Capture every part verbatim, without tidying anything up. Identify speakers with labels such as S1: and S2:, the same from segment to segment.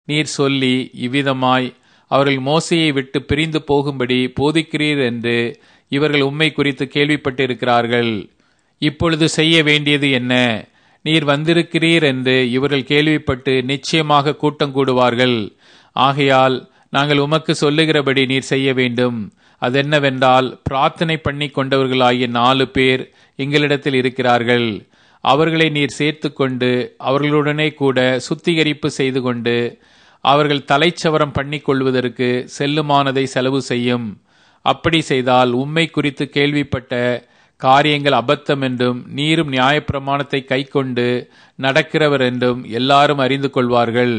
S1: நீர் சொல்லி இவ்விதமாய் அவர்கள் மோசேயை விட்டு பிரிந்து போகும்படி போதிக்கிறீர் என்று இவர்கள் உம்மை குறித்து கேள்விப்பட்டிருக்கிறார்கள். இப்பொழுது செய்ய வேண்டியது என்ன? நீர் வந்திருக்கிறீர் என்று இவர்கள் கேள்விப்பட்டு நிச்சயமாக கூட்டம் கூடுவார்கள். ஆகையால் நாங்கள் உமக்கு சொல்லுகிறபடி நீர் செய்ய வேண்டும். அதென்னவென்றால், பிரார்த்தனை பண்ணி கொண்டவர்களாகிய நாலு பேர் எங்களிடத்தில் இருக்கிறார்கள். அவர்களை நீர் சேர்த்து கொண்டு அவர்களுடனே கூட சுத்திகரிப்பு செய்து கொண்டு அவர்கள் தலைச்சவரம் பண்ணி கொள்வதற்கு செல்லுமானதை செலவு செய்யும். அப்படி செய்தால் உம்மை குறித்து கேள்விப்பட்ட காரியங்கள் அபத்தம் என்றும் நீரும் நியாயப்பிரமாணத்தை கை கொண்டு நடக்கிறவர் என்றும் எல்லாரும் அறிந்து கொள்வார்கள்.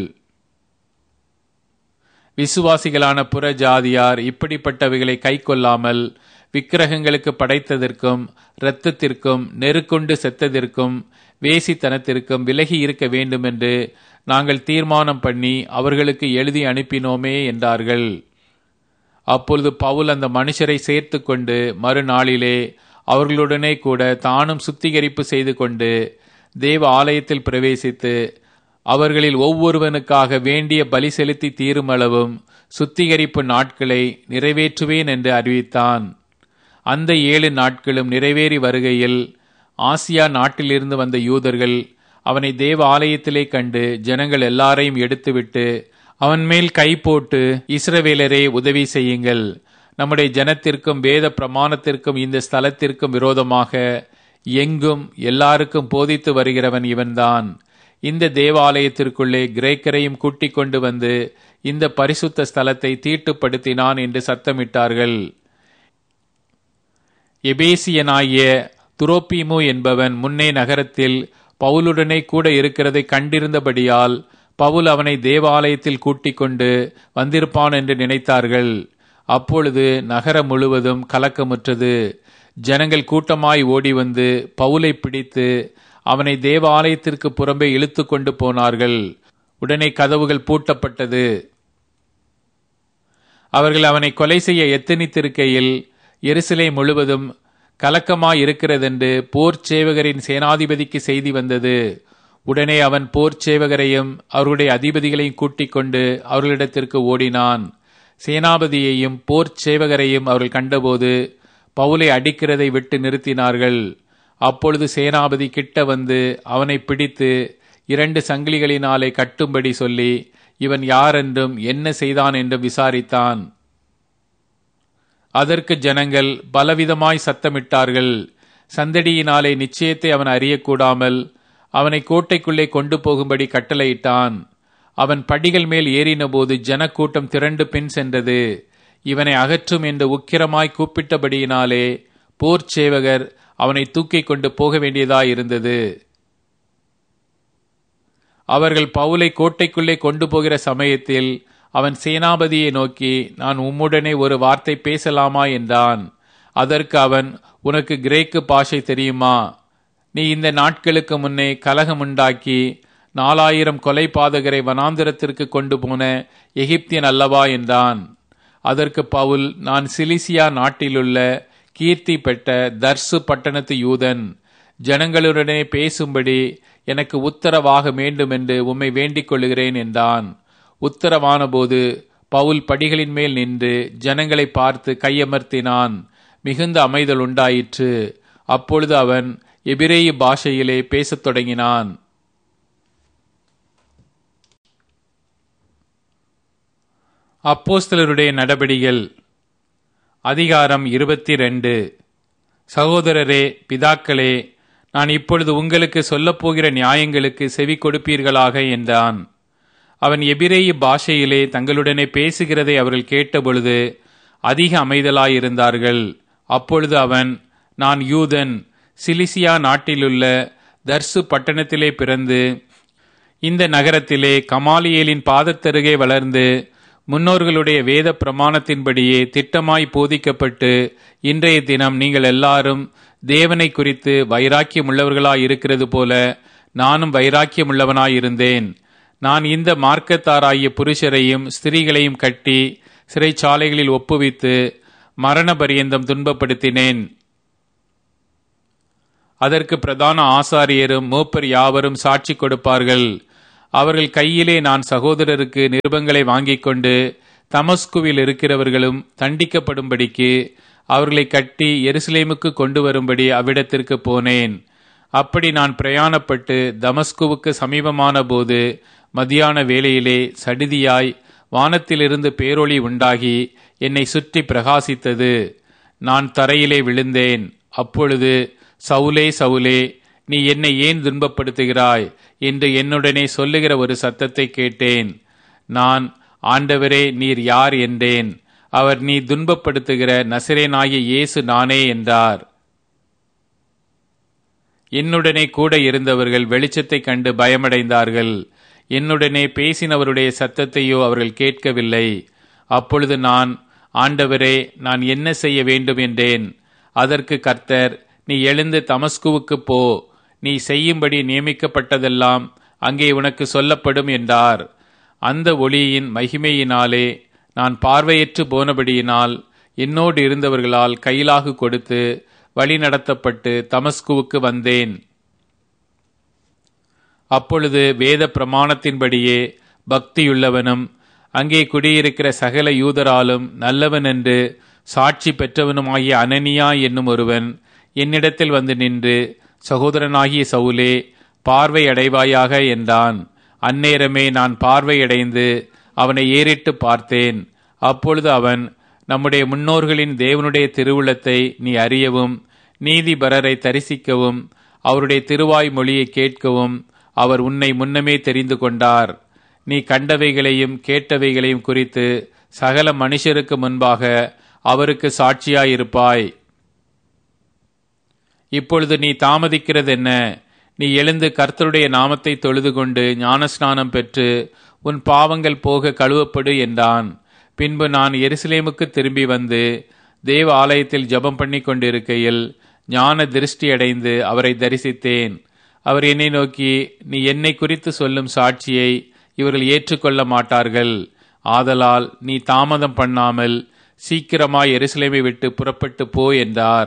S1: விசுவாசிகளான புற ஜாதியார் இப்படிப்பட்டவைகளை கை கொள்ளாமல் விக்கிரகங்களுக்கு படைத்ததற்கும் இரத்தத்திற்கும் நெருக்கொண்டு செத்ததற்கும் வேசித்தனத்திற்கும் விலகி இருக்க வேண்டும் என்று நாங்கள் தீர்மானம் பண்ணி அவர்களுக்கு எழுதி அனுப்பினோமே என்றார்கள். அப்பொழுது பவுல் அந்த மனுஷரை சேர்த்து கொண்டு மறுநாளிலே அவர்களுடனே கூட தானும் சுத்திகரிப்பு செய்து கொண்டு தேவ ஆலயத்தில் பிரவேசித்து அவர்களில் ஒவ்வொருவனுக்காக வேண்டிய பலி செலுத்தி தீருமளவும் சுத்திகரிப்பு நாட்களை நிறைவேற்றுவேன் என்று அறிவித்தான். அந்த ஏழு நாட்களும் நிறைவேறி வருகையில் ஆசியா நாட்டிலிருந்து வந்த யூதர்கள் அவனை தேவ ஆலயத்திலே கண்டு ஜனங்கள் எல்லாரையும் எடுத்துவிட்டு அவன் மேல் கை போட்டு, இஸ்ரவேலரே உதவி செய்யுங்கள், நம்முடைய ஜனத்திற்கும் வேத பிரமாணத்திற்கும் இந்த ஸ்தலத்திற்கும் விரோதமாக எங்கும் எல்லாருக்கும் போதித்து வருகிறவன் இவன்தான். இந்த தேவாலயத்திற்குள்ளே கிரேக்கரையும் கூட்டிக் கொண்டு வந்து இந்த பரிசுத்த ஸ்தலத்தை தீட்டுப்படுத்தினான் என்று சத்தமிட்டார்கள். எபேசியனாகிய துரோப்பீமு என்பவன் முன்னே நகரத்தில் பவுலுடனே கூட இருக்கிறதை கண்டிருந்தபடியால் பவுல் அவனை தேவாலயத்தில் கூட்டிக் கொண்டு வந்திருப்பான் என்று நினைத்தார்கள். அப்பொழுது நகரம் முழுவதும் கலக்கமுற்றது. ஜனங்கள் கூட்டமாய் ஓடி வந்து பவுலை பிடித்து அவனை தேவாலயத்திற்கு புறம்பே இழுத்து கொண்டு போனார்கள். உடனே கதவுகள் பூட்டப்பட்டது. அவர்கள் அவனை கொலை செய்ய எத்தனித்திருக்கையில் எருசலேம் முழுவதும் கலக்கமாய் இருக்கிறதென்று போர்ச் சேவகரின் சேனாதிபதிக்கு செய்தி வந்தது. உடனே அவன் போர்ச் சேவகரையும் அவருடைய அதிபதிகளையும் கூட்டிக் கொண்டு அவர்களிடத்திற்கு ஓடினான். சேனாபதியையும் போர்ச் சேவகரையும் அவர்கள் கண்டபோது பவுலை அடிக்கிறதை விட்டு நிறுத்தினார்கள். அப்பொழுது சேனாபதி கிட்ட வந்து அவனை பிடித்து இரண்டு சங்கிலிகளினாலே கட்டும்படி சொல்லி இவன் யார் என்றும் என்ன செய்தான் என்றும் விசாரித்தான். அதற்கு ஜனங்கள் பலவிதமாய் சத்தமிட்டார்கள். சந்தடியினாலே நிச்சயத்தை அவன் அறியக்கூடாமல் அவனை கோட்டைக்குள்ளே கொண்டு போகும்படி கட்டளையிட்டான். அவன் படிகள் மேல் ஏறினபோது ஜனக்கூட்டம் திரண்டு பின் சென்றது. இவனை அகற்றும் என்று உக்கிரமாய் கூப்பிட்டபடியினாலே போர்ச் சேவகர் அவனை தூக்கிக் கொண்டு போக வேண்டியதாயிருந்தது. அவர்கள் பவுலை கோட்டைக்குள்ளே கொண்டு போகிற சமயத்தில் அவன் சேனாபதியை நோக்கி, நான் உம்முடனே ஒரு வார்த்தை பேசலாமா என்றான். அதற்கு அவன், உனக்கு கிரேக்கு பாஷை தெரியுமா? நீ இந்த நாட்களுக்கு முன்னே கலகமுண்டாக்கி நாலாயிரம் கொலை பாதகரை வனாந்திரத்திற்கு கொண்டு போன எகிப்தியன் அல்லவா என்றான். அதற்கு பவுல், நான் சிலிசியா நாட்டிலுள்ள கீர்த்தி பெற்ற தர்சு பட்டணத்து யூதன். ஜனங்களுடனே பேசும்படி எனக்கு உத்தரவாக வேண்டும் என்று உம்மை வேண்டிக் கொள்ளுகிறேன் என்றான். உத்தரவான போது பவுல் படிகளின் மேல் நின்று ஜனங்களை பார்த்து கையமர்த்தினான். மிகுந்த அமைதல் உண்டாயிற்று. அப்பொழுது அவன் எபிரேய பாஷையிலே பேசத் தொடங்கினான். அப்போஸ்தலருடைய நடபடிகள் அதிகாரம் இருபத்தி ரெண்டு. சகோதரரே, பிதாக்களே, நான் இப்பொழுது உங்களுக்கு சொல்லப்போகிற நியாயங்களுக்கு செவி கொடுப்பீர்களாக என்றான். அவன் எபிரேய பாஷையிலே தங்களுடனே பேசுகிறதை அவர்கள் கேட்டபொழுது அதிக அமைதலாயிருந்தார்கள். அப்பொழுது அவன், நான் யூதன், சிலிசியா நாட்டிலுள்ள தர்சு பட்டணத்திலே பிறந்து இந்த நகரத்திலே கமாலியேலின் பாதத்தருகே வளர்ந்து முன்னோர்களுடைய வேத பிரமாணத்தின்படியே திட்டமாய் போதிக்கப்பட்டு இன்றைய தினம் நீங்கள் எல்லாரும் தேவனை குறித்து வைராக்கியம் உள்ளவர்களாய் இருக்கிறது போல நானும் வைராக்கியம் உள்ளவனாயிருந்தேன். நான் இந்த மார்க்கத்தாராகிய புருஷரையும் ஸ்திரீகளையும் கட்டி சிறைச்சாலைகளில் ஒப்புவித்து மரண பரியந்தம் துன்பப்படுத்தினேன். அதற்கு பிரதான ஆசாரியரும் மூப்பர் யாவரும் சாட்சி கொடுப்பார்கள். அவர்கள் கையிலே நான் சகோதரருக்கு நிருபங்களை வாங்கிக் கொண்டு தமஸ்குவில் இருக்கிறவர்களும் தண்டிக்கப்படும்படிக்கு அவர்களை கட்டி எருசலேமுக்கு கொண்டு வரும்படி அவ்விடத்திற்கு போனேன். அப்படி நான் பிரயாணப்பட்டு தமஸ்குவுக்கு சமீபமான போது மதியான வேளையிலே சடிதியாய் வானத்திலிருந்து பேரொளி உண்டாகி என்னை சுற்றி பிரகாசித்தது. நான் தரையிலே விழுந்தேன். அப்பொழுது, சவுலே சவுலே, நீ என்னை ஏன் துன்பப்படுத்துகிறாய் என்று என்னுடனே சொல்லுகிற ஒரு சத்தத்தை கேட்டேன். நான், ஆண்டவரே, நீர் யார் என்றேன். அவர், நீ துன்பப்படுத்துகிற நசரேனாகிய இயேசு நானே என்றார். என்னுடனே கூட இருந்தவர்கள் வெளிச்சத்தை கண்டு பயமடைந்தார்கள். என்னுடனே பேசினவருடைய சத்தத்தையோ அவர்கள் கேட்கவில்லை. அப்பொழுது நான், ஆண்டவரே, நான் என்ன செய்ய வேண்டும் என்றேன். அதற்கு கர்த்தர், நீ எழுந்து தமஸ்குவுக்கு போ, நீ செய்யும்படி நியமிக்கப்பட்டதெல்லாம் அங்கே உனக்கு சொல்லப்படும் என்றார். அந்த ஒளியின் மகிமையினாலே நான் பார்வையற்று போனபடியினால் என்னோடு இருந்தவர்களால் கையிலாகு கொடுத்து வழி நடத்தப்பட்டு தமஸ்குவுக்கு வந்தேன். அப்பொழுது வேத பிரமாணத்தின்படியே பக்தியுள்ளவனும் அங்கே குடியிருக்கிற சகல யூதராலும் நல்லவன் என்று சாட்சி பெற்றவனுமாகிய அனனியா என்னும் ஒருவன் என்னிடத்தில் வந்து நின்று, சகோதரனாகிய சவுலே, பார்வை அடைவாயாக என்றான். அந்நேரமே நான் பார்வையடைந்து அவனை ஏறிட்டு பார்த்தேன். அப்பொழுது அவன், நம்முடைய முன்னோர்களின் தேவனுடைய திருவுளத்தை நீ அறியவும் நீதிபரரை தரிசிக்கவும் அவருடைய திருவாய் மொழியை கேட்கவும் அவர் உன்னை முன்னமே தெரிந்து கொண்டார். நீ கண்டவைகளையும் கேட்டவைகளையும் குறித்து சகல மனுஷருக்கு முன்பாக அவருக்கு சாட்சியாயிருப்பாய். இப்பொழுது நீ தாமதிக்கிறது என்ன? நீ எழுந்து கர்த்தருடைய நாமத்தை தொழுது கொண்டு ஞானஸ்நானம் பெற்று உன் பாவங்கள் போக கழுவப்படு என்றான். பின்பு நான் எருசலேமுக்கு திரும்பி வந்து தேவ ஆலயத்தில் ஜெபம் பண்ணி கொண்டிருக்கையில் ஞான திருஷ்டியடைந்து அவரை தரிசித்தேன். அவர் என்னை நோக்கி, நீ என்னை குறித்து சொல்லும் சாட்சியை இவர்கள் ஏற்றுக்கொள்ள மாட்டார்கள். ஆதலால் நீ தாமதம் பண்ணாமல் சீக்கிரமாய் எருசலேமை விட்டு புறப்பட்டு போ என்றார்.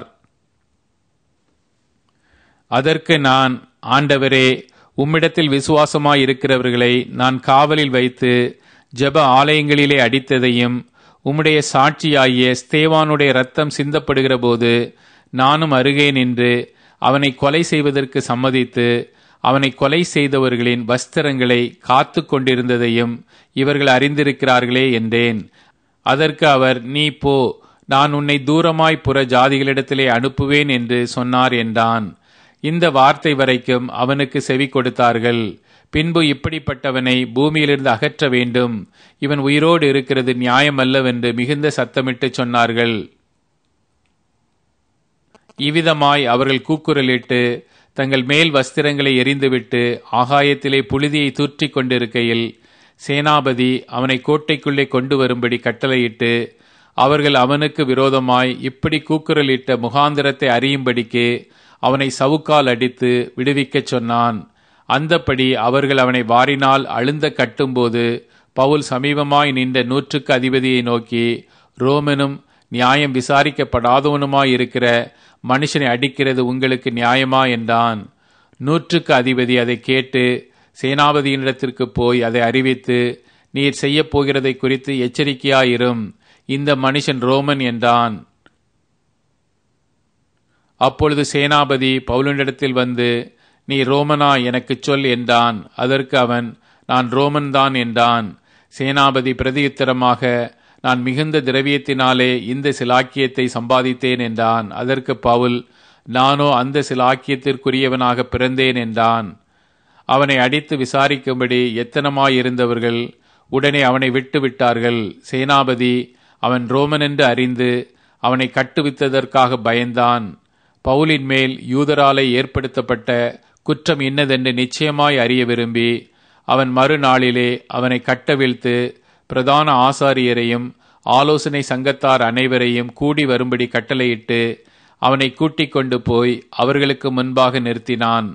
S1: அதற்கு நான், ஆண்டவரே, உம்மிடத்தில் விசுவாசமாய் இருக்கிறவர்களை நான் காவலில் வைத்து ஜெப ஆலயங்களிலே அடித்ததையும் உம்முடைய சாட்சியாகிய ஸ்தேவானுடைய இரத்தம் சிந்தப்படுகிற போது நானும் அருகே நின்று அவனை கொலை செய்வதற்கு சம்மதித்து அவனை கொலை செய்தவர்களின் வஸ்திரங்களை காத்து கொண்டிருந்ததையும் இவர்கள் அறிந்திருக்கிறார்களே என்றேன். அதற்கு அவர், நீ போ, நான் உன்னை தூரமாய் புற ஜாதிகளிடத்திலே அனுப்புவேன் என்று சொன்னார் என்றான். இந்த வார்த்தை வரைக்கும் அவனுக்கு செவி கொடுத்தார்கள். பின்பு இப்படிப்பட்டவனை பூமியிலிருந்து அகற்ற வேண்டும், இவன் உயிரோடு இருக்கிறது நியாயமல்லவென்று மிகுந்த சத்தமிட்டு சொன்னார்கள். இவ்விதமாய் அவர்கள் கூக்குரலிட்டு தங்கள் மேல் வஸ்திரங்களை எறிந்துவிட்டு ஆகாயத்திலே புழுதியை தூற்றி கொண்டிருக்கையில் சேனாபதி அவனை கோட்டைக்குள்ளே கொண்டு வரும்படி கட்டளையிட்டு அவர்கள் அவனுக்கு விரோதமாய் இப்படி கூக்குரலிட்ட முகாந்திரத்தை அறியும்படிக்கு அவனை சவுக்கால் அடித்து விடுவிக்கச் சொன்னான். அந்தப்படி அவர்கள் அவனை வாரினால் அழுந்த கட்டும்போது பவுல் சமீபமாய் நின்ற நூற்றுக்கு அதிபதியை நோக்கி, ரோமனும் நியாயம் விசாரிக்கப்படாதவனுமாய் இருக்கிற மனுஷனை அடிக்கிறது உங்களுக்கு நியாயமா என்றான். நூற்றுக்கு அதிபதி அதை கேட்டு சேனாபதியினிடத்திற்கு போய் அதை அறிவித்து, நீர் செய்ய போகிறதை குறித்து எச்சரிக்கையாயிரும், இந்த மனுஷன் ரோமன் என்றான். அப்பொழுது சேனாபதி பவுலினிடத்தில் வந்து, நீ ரோமனா, எனக்கு சொல் என்றான். அதற்கு அவன், நான் ரோமன் தான் என்றான். சேனாபதி பிரதியுத்தரமாக, நான் மிகுந்த திரவியத்தினாலே இந்த சிலாக்கியத்தை சம்பாதித்தேன் என்றான். அதற்கு பவுல், நானோ அந்த சிலாக்கியத்திற்குரியவனாக பிறந்தேன் என்றான். அவனை அடித்து விசாரிக்கும்படி எத்தனமாயிருந்தவர்கள் உடனே அவனை விட்டு விட்டார்கள். சேனாபதி அவன் ரோமன் என்று அறிந்து அவனை கட்டுவித்ததற்காக பயந்தான். பவுலின் மேல் யூதராலே ஏற்படுத்தப்பட்ட குற்றம் இன்னதென்று நிச்சயமாய் அறிய விரும்பி அவன் மறுநாளிலே அவனை கட்டவிழ்த்து பிரதான ஆசாரியரையும் ஆலோசனை சங்கத்தார் அனைவரையும் கூடி வரும்படி கட்டளையிட்டு அவனை கூட்டிக் கொண்டு போய் அவர்களுக்கு முன்பாக நிறுத்தினான்.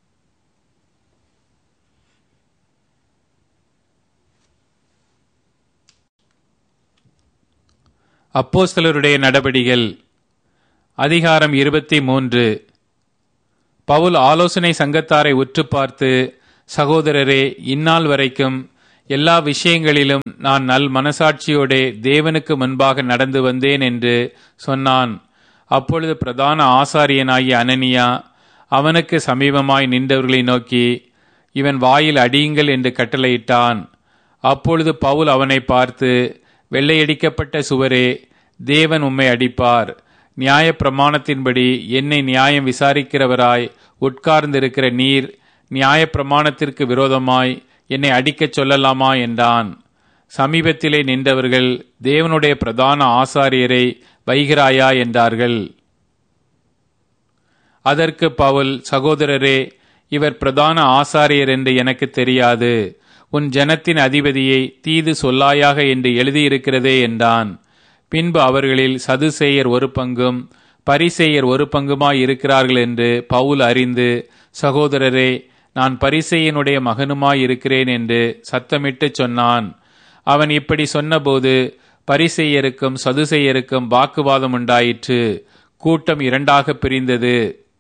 S1: அப்போஸ்தலருடைய நடபடிகள் அதிகாரம் இருபத்தி மூன்று. பவுல் ஆலோசனை சங்கத்தாரை உற்று பார்த்து சகோதரரே, இந்நாள் வரைக்கும் எல்லா விஷயங்களிலும் நான் நல் மனசாட்சியோடே தேவனுக்கு முன்பாக நடந்து வந்தேன் என்று சொன்னான். அப்பொழுது பிரதான ஆசாரியனாகிய அனனியா அவனுக்கு சமீபமாய் நின்றவர்களை நோக்கி, இவன் வாயில் அடியுங்கள் என்று கட்டளையிட்டான். அப்பொழுது பவுல் அவனை பார்த்து, வெள்ளையடிக்கப்பட்ட சுவரே, தேவன் உம்மை அடிப்பார். நியாய பிரமாணத்தின்படி என்னை நியாயம் விசாரிக்கிறவராய் உட்கார்ந்திருக்கிற நீர் நியாய பிரமாணத்திற்கு விரோதமாய் என்னை அடிக்கச் சொல்லலாமா என்றான். சமீபத்திலே நின்றவர்கள், தேவனுடைய பிரதான ஆசாரியரை வைகிறாயா என்றார்கள். அதற்கு பவுல், சகோதரரே, இவர் பிரதான ஆசாரியர் என்று எனக்கு தெரியாது. உன் ஜனத்தின் அதிபதியை தீது சொல்லாயாக என்று எழுதியிருக்கிறதே என்றான். பின்பு அவர்களில் சதுசேயர் ஒரு பங்கும் பரிசேயர் ஒரு பங்குமாய் இருக்கிறார்கள் என்று பவுல் அறிந்து, சகோதரரே, நான் பரிசேயனுடைய மகனுமாய் இருக்கிறேன் என்று சத்தமிட்டு சொன்னான். அவன் இப்படி சொன்னபோது பரிசேயருக்கும் சதுசேயருக்கும் வாக்குவாதம் உண்டாயிற்று. கூட்டம் இரண்டாக பிரிந்தது.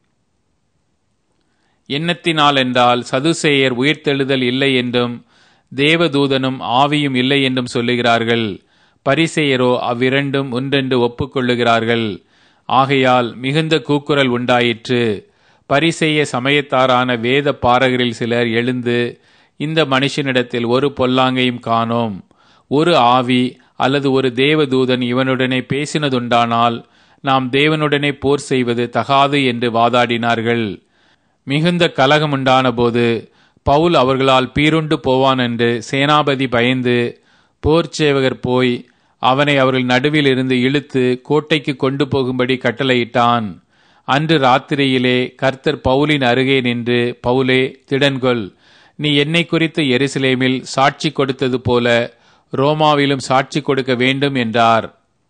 S1: எண்ணத்தினால் என்றால் சதுசேயர் உயிர்த்தெழுதல் இல்லை என்றும் தேவதூதனும் ஆவியும் இல்லை என்றும் சொல்லுகிறார்கள். பரிசேயரோ அவ்விரண்டும் ஒன்றென்று ஒப்புக்கொள்ளுகிறார்கள். ஆகையால் மிகுந்த கூக்குரல் உண்டாயிற்று. பரிசேய சமயத்தாரான வேத பாரகரில் சிலர் எழுந்து, இந்த மனுஷனிடத்தில் ஒரு பொல்லாங்கையும் காணோம். ஒரு ஆவி அல்லது ஒரு தேவதூதன் இவனுடனே பேசினதுண்டானால் நாம் தேவனுடனே போர் செய்வது தகாது என்று வாதாடினார்கள். மிகுந்த கலகமுண்டான போது பவுல் அவர்களால் பீருண்டு போவான் என்று சேனாபதி பயந்து போர் சேவகர் போய் அவனை அவர்கள் நடுவில் இருந்து இழுத்து கோட்டைக்கு கொண்டு போகும்படி கட்டளையிட்டான். அன்று ராத்திரியிலே கர்த்தர் பவுலின் அருகே நின்று, பவுலே, திடன்கொள், நீ என்னை குறித்து எருசலேமில் சாட்சி கொடுத்தது போல ரோமாவிலும் சாட்சி கொடுக்க வேண்டும் என்றார்.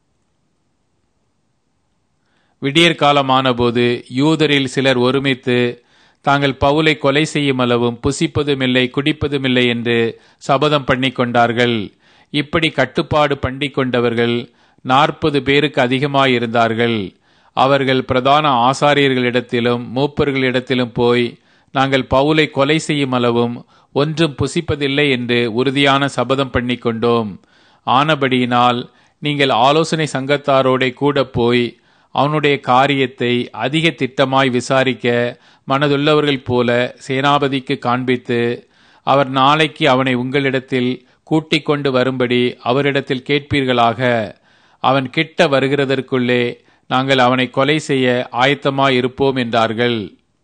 S1: விடியற்காலமான போது யூதரில் சிலர் ஒருமித்து தாங்கள் பவுலை கொலை செய்யும் அளவும் புசிப்பதுமில்லை குடிப்பதுமில்லை என்று சபதம் பண்ணி கொண்டார்கள். இப்படி கட்டுப்பாடு பண்ணி கொண்டவர்கள் நாற்பது பேருக்கு அதிகமாயிருந்தார்கள். அவர்கள் பிரதான ஆசாரியர்களிடத்திலும் மூப்பர்களிடத்திலும் போய், நாங்கள் பவுலை கொலை செய்யும் அளவும் ஒன்றும் புசிப்பதில்லை என்று உறுதியான சபதம் பண்ணி கொண்டோம். ஆனபடியினால் நீங்கள் ஆலோசனை சங்கத்தாரோட கூட போய் அவனுடைய காரியத்தை அதிக திட்டமாய் விசாரிக்க மனதுள்ளவர்கள் போல சேனாபதிக்கு காண்பித்து, அவர் நாளைக்கு அவனை உங்களிடத்தில் கூட்டிக் கொண்டு வரும்படி அவரிடத்தில் கேட்பீர்களாக. அவன் கிட்ட வருகிறதற்குள்ளே நாங்கள் அவனை கொலை செய்ய ஆயத்தமாய் இருப்போம் என்றார்கள்.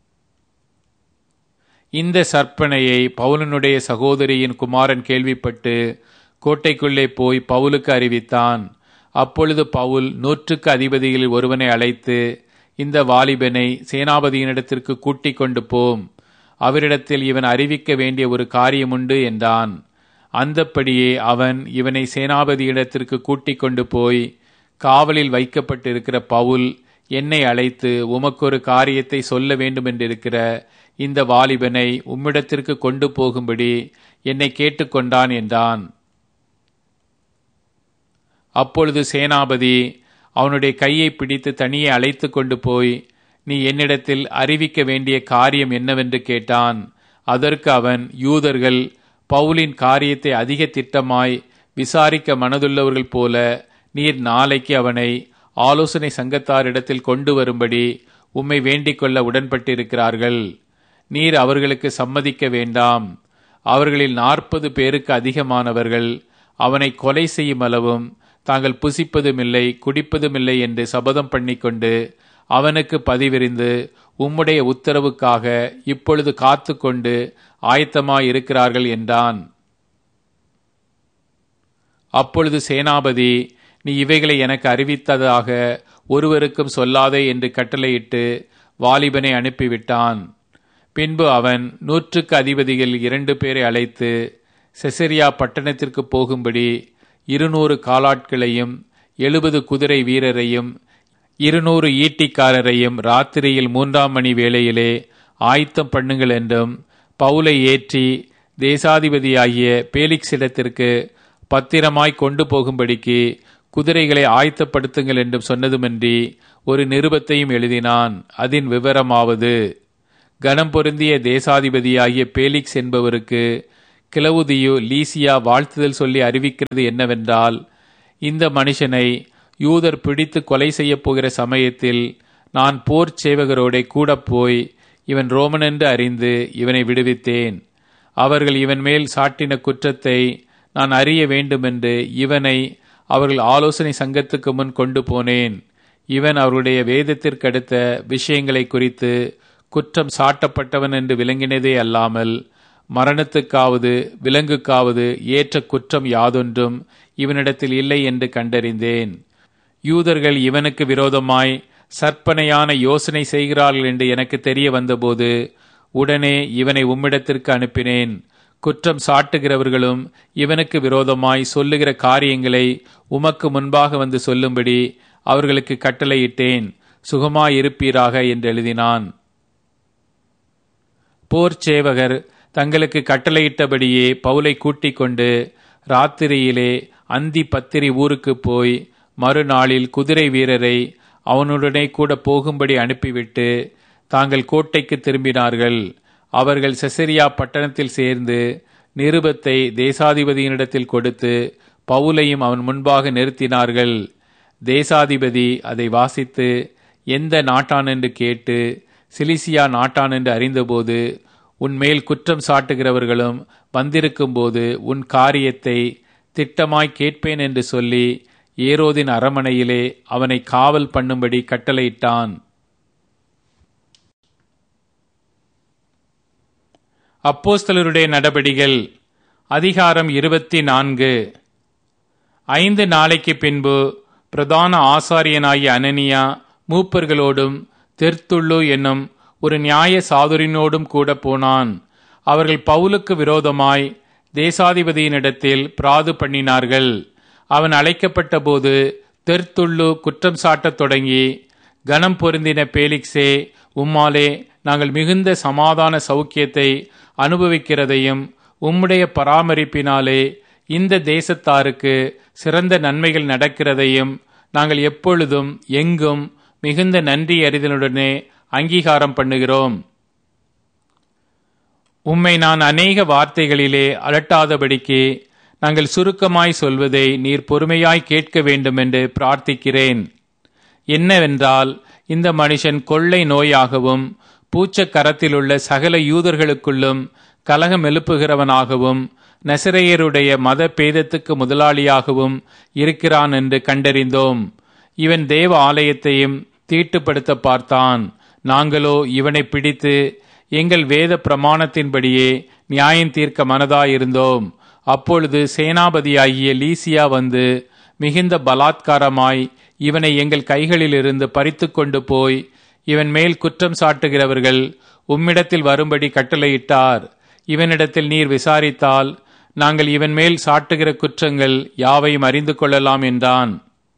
S1: இந்த சற்பனையை பவுலனுடைய சகோதரியின் குமாரன் கேள்விப்பட்டு கோட்டைக்குள்ளே போய் பவுலுக்கு அறிவித்தான். அப்பொழுது பவுல் நூற்றுக்கு அதிபதிகளில் ஒருவனை அழைத்து, இந்த வாலிபனை சேனாபதியினிடத்திற்கு கூட்டிக் கொண்டு போம், அவரிடத்தில் இவன் அறிவிக்க வேண்டிய ஒரு காரியமுண்டு என்றான். அந்தப்படியே அவன் இவனை சேனாபதியிடத்திற்கு கூட்டிக் கொண்டு போய், காவலில் வைக்கப்பட்டிருக்கிற பவுல் என்னை அழைத்து உமக்கொரு காரியத்தை சொல்ல வேண்டுமென்றிருக்கிற இந்த வாலிபனை உம்மிடத்திற்கு கொண்டு போகும்படி என்னை கேட்டுக்கொண்டான் என்றான். அப்பொழுது சேனாபதி அவனுடைய கையை பிடித்து தனியே அழைத்து கொண்டு போய், நீ என்னிடத்தில் அறிவிக்க வேண்டிய காரியம் என்னவென்று கேட்டான். அதற்கு அவன், யூதர்கள் பவுலின் காரியத்தை அதிக திட்டமாய் விசாரிக்க மனதுள்ளவர்கள் போல நீர் நாளைக்கு அவனை ஆலோசனை சங்கத்தாரிடத்தில் கொண்டு வரும்படி உம்மை வேண்டிக் கொள்ள உடன்பட்டிருக்கிறார்கள். நீர் அவர்களுக்கு சம்மதிக்க வேண்டாம். அவர்களில் நாற்பது பேருக்கு அதிகமானவர்கள் அவனை கொலை செய்யும் அளவும் தாங்கள் புசிப்பதுமில்லை குடிப்பதுமில்லை என்று சபதம் பண்ணிக்கொண்டு அவனுக்கு பதிவிரிந்து உம்முடைய உத்தரவுக்காக இப்பொழுது காத்து கொண்டு ஆயத்தமாயிருக்கிறார்கள் என்றான். அப்பொழுது சேனாபதி, நீ இவைகளை எனக்கு அறிவித்ததாக ஒருவருக்கும் சொல்லாதே என்று கட்டளையிட்டு வாலிபனை அனுப்பிவிட்டான். பின்பு அவன் நூற்றுக்கு அதிபதிகள் இரண்டு பேரை அழைத்து செசரியா பட்டணத்திற்கு போகும்படி இருநூறு காலாட்களையும் எழுபது குதிரை வீரரையும் இருநூறு ஈட்டிக்காரரையும் ராத்திரியில் மூன்றாம் மணி வேளையிலே ஆயத்தம் பண்ணுங்கள் என்றும், பவுலை ஏற்றி தேசாதிபதியாகிய பேலிக்ஸிடத்திற்கு பத்திரமாய் கொண்டு போகும்படிக்கு குதிரைகளை ஆயத்தப்படுத்துங்கள் என்றும் சொன்னதுமின்றி ஒரு நிருபத்தையும் எழுதினான். அதன் விவரமாவது, கனம் பொருந்திய தேசாதிபதியாகிய பேலிக்ஸ் என்பவருக்கு கிலவுதியு லீசியா வாழ்த்துதல் சொல்லி அறிவிக்கிறது என்னவென்றால், இந்த மனுஷனை யூதர் பிடித்து கொலை செய்ய போகிற சமயத்தில் நான் போர் சேவகரோட கூட போய் இவன் ரோமன் என்று அறிந்து இவனை விடுவித்தேன். அவர்கள் இவன் மேல் சாட்டின குற்றத்தை நான் அறிய வேண்டுமென்று இவனை அவர்கள் ஆலோசனை சங்கத்துக்கு முன் கொண்டு போனேன். இவன் அவருடைய வேதத்திற்கடுத்த விஷயங்களை குறித்து குற்றம் சாட்டப்பட்டவன் என்று விளங்கினதே அல்லாமல் மரணத்துக்காவது விலங்குக்காவது ஏற்ற குற்றம் யாதொன்றும் இவனிடத்தில் இல்லை என்று கண்டறிந்தேன். யூதர்கள் இவனுக்கு விரோதமாய் சற்பனையான யோசனை செய்கிறார்கள் என்று எனக்கு தெரிய வந்தபோது உடனே இவனை உம்மிடத்திற்கு அனுப்பினேன். குற்றம் சாட்டுகிறவர்களும் இவனுக்கு விரோதமாய் சொல்லுகிற காரியங்களை உமக்கு முன்பாக வந்து சொல்லும்படி அவர்களுக்கு கட்டளையிட்டேன். சுகமாயிருப்பீராக என்று எழுதினான். போர் சேவகர் தங்களுக்கு கட்டளையிட்டபடியே பவுலை கூட்டிக் கொண்டு ராத்திரியிலே அந்தி பத்திரி ஊருக்கு போய் மறுநாளில் குதிரை வீரரை அவனுடனே கூட போகும்படி அனுப்பிவிட்டு தாங்கள் கோட்டைக்கு திரும்பினார்கள். அவர்கள் செசரியா பட்டணத்தில் சேர்ந்து நிருபத்தை தேசாதிபதியினிடத்தில் கொடுத்து பவுலையும் அவன் முன்பாக நிறுத்தினார்கள். தேசாதிபதி அதை வாசித்து எந்த நாட்டான் என்று கேட்டு சிலிசியா நாட்டான் என்று அறிந்தபோது, உன்மேல் குற்றம் சாட்டுகிறவர்களும் வந்திருக்கும் போது உன் காரியத்தை திட்டமாய் கேட்பேன் என்று சொல்லி ஏரோதின் அரமனையிலே அவனை காவல் பண்ணும்படி கட்டளையிட்டான். அப்போஸ்தலருடைய நடபடிகள் அதிகாரம் இருபத்தி நான்கு. ஐந்து நாளைக்கு பின்பு பிரதான ஆசாரியனாகிய அனனியா மூப்பர்களோடும் தெர்த்துள்ளு என்னும் ஒரு நியாய சாதுரினோடும் கூட போனான். அவர்கள் பவுலுக்கு விரோதமாய் தேசாதிபதியினிடத்தில் பிராது பண்ணினார்கள். அவன் அழைக்கப்பட்ட போது தெர்த்துள்ளு குற்றம் சாட்டத் தொடங்கி, கனம் பொருந்தின பேலிக்ஸே, உம்மாலே நாங்கள் மிகுந்த சமாதான சௌக்கியத்தை அனுபவிக்கிறதையும் உம்முடைய பராமரிப்பினாலே இந்த தேசத்தாருக்கு சிறந்த நன்மைகள் நடக்கிறதையும் நாங்கள் எப்பொழுதும் எங்கும் மிகுந்த நன்றி அறிதலுடனே அங்கீகாரம் பண்ணுகிறோம். உம்மை நான் அநேக வார்த்தைகளிலே அலட்டாதபடிக்கு நாங்கள் சுருக்கமாய் சொல்வதை நீர் பொறுமையாய் கேட்க வேண்டுமென்று பிரார்த்திக்கிறேன். என்னவென்றால், இந்த மனுஷன் கொள்ளை நோயாகவும் பூச்ச கரத்திலுள்ள சகல யூதர்களுக்குள்ளும் கலகம் எழுப்புகிறவனாகவும் நசரேயருடைய மத பேதத்துக்கு முதலாளியாகவும் இருக்கிறான் என்று கண்டறிந்தோம். இவன் தேவ ஆலயத்தையும் தீட்டுப்படுத்த பார்த்தான். நாங்களோ இவனை பிடித்து எங்கள் வேத பிரமாணத்தின்படியே நியாயம் தீர்க்க மனதாயிருந்தோம். அப்பொழுது சேனாபதியாகிய லீசியா வந்து மிகுந்த பலாத்காரமாய் இவனை எங்கள் கைகளிலிருந்து பறித்து கொண்டு போய் இவன் மேல் குற்றம் சாட்டுகிறவர்கள் உம்மிடத்தில் வரும்படி கட்டளையிட்டார். இவனிடத்தில் நீர் விசாரித்தால் நாங்கள் இவன் மேல் சாட்டுகிற குற்றங்கள் யாவையும் அறிந்து கொள்ளலாம் என்றான்.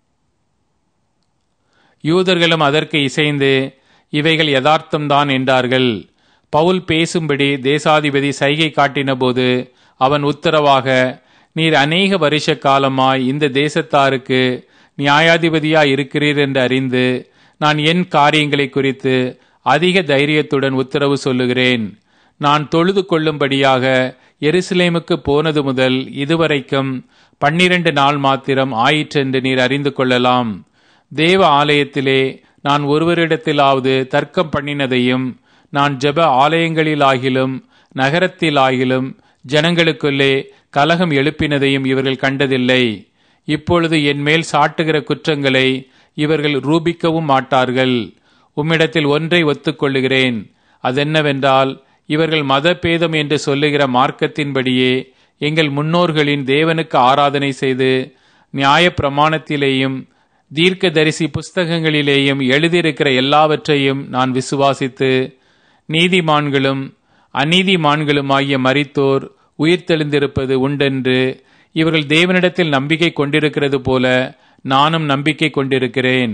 S1: யூதர்களும் அதற்கு இசைந்து இவைகள் யதார்த்தம்தான் என்றார்கள். பவுல் பேசும்படி தேசாதிபதி சைகை காட்டின போது அவன் உத்தரவாக, நீர் அநேக வருஷ காலமாய் இந்த தேசத்தாருக்கு நியாயாதிபதியாய் இருக்கிறீர் என்று அறிந்து நான் என் காரியங்களை குறித்து அதிக தைரியத்துடன் உத்தரவு சொல்லுகிறேன். நான் தொழுது கொள்ளும்படியாக எருசலேமுக்கு போனது முதல் இதுவரைக்கும் பன்னிரண்டு நாள் மாத்திரம் ஆயிற்றென்று நீர் அறிந்து கொள்ளலாம். தேவ ஆலயத்திலே நான் ஒருவரிடத்திலாவது தர்க்கம் பண்ணினதையும் நான் ஜெப ஆலயங்களிலாகிலும் நகரத்திலாகிலும் ஜனங்களுக்குள்ளே கலகம் எழுப்பினதையும் இவர்கள் கண்டதில்லை. இப்பொழுது என் மேல் சாட்டுகிற குற்றங்களை இவர்கள் ரூபிக்கவும் மாட்டார்கள். உம்மிடத்தில் ஒன்றை ஒத்துக்கொள்ளுகிறேன். அதென்னவென்றால், இவர்கள் மத பேதம் என்று சொல்லுகிற மார்க்கத்தின்படியே எங்கள் முன்னோர்களின் தேவனுக்கு ஆராதனை செய்து நியாய பிரமாணத்திலேயும் தீர்க்க தரிசி புஸ்தகங்களிலேயும் எழுதியிருக்கிற எல்லாவற்றையும் நான் விசுவாசித்து நீதிமான்களும் அநீதிமான்களுமாகிய மரித்தோர் உயிர்த்தெழுந்திருப்பது உண்டென்று இவர்கள் தேவனிடத்தில் நம்பிக்கை கொண்டிருக்கிறது போல நானும் நம்பிக்கை கொண்டிருக்கிறேன்.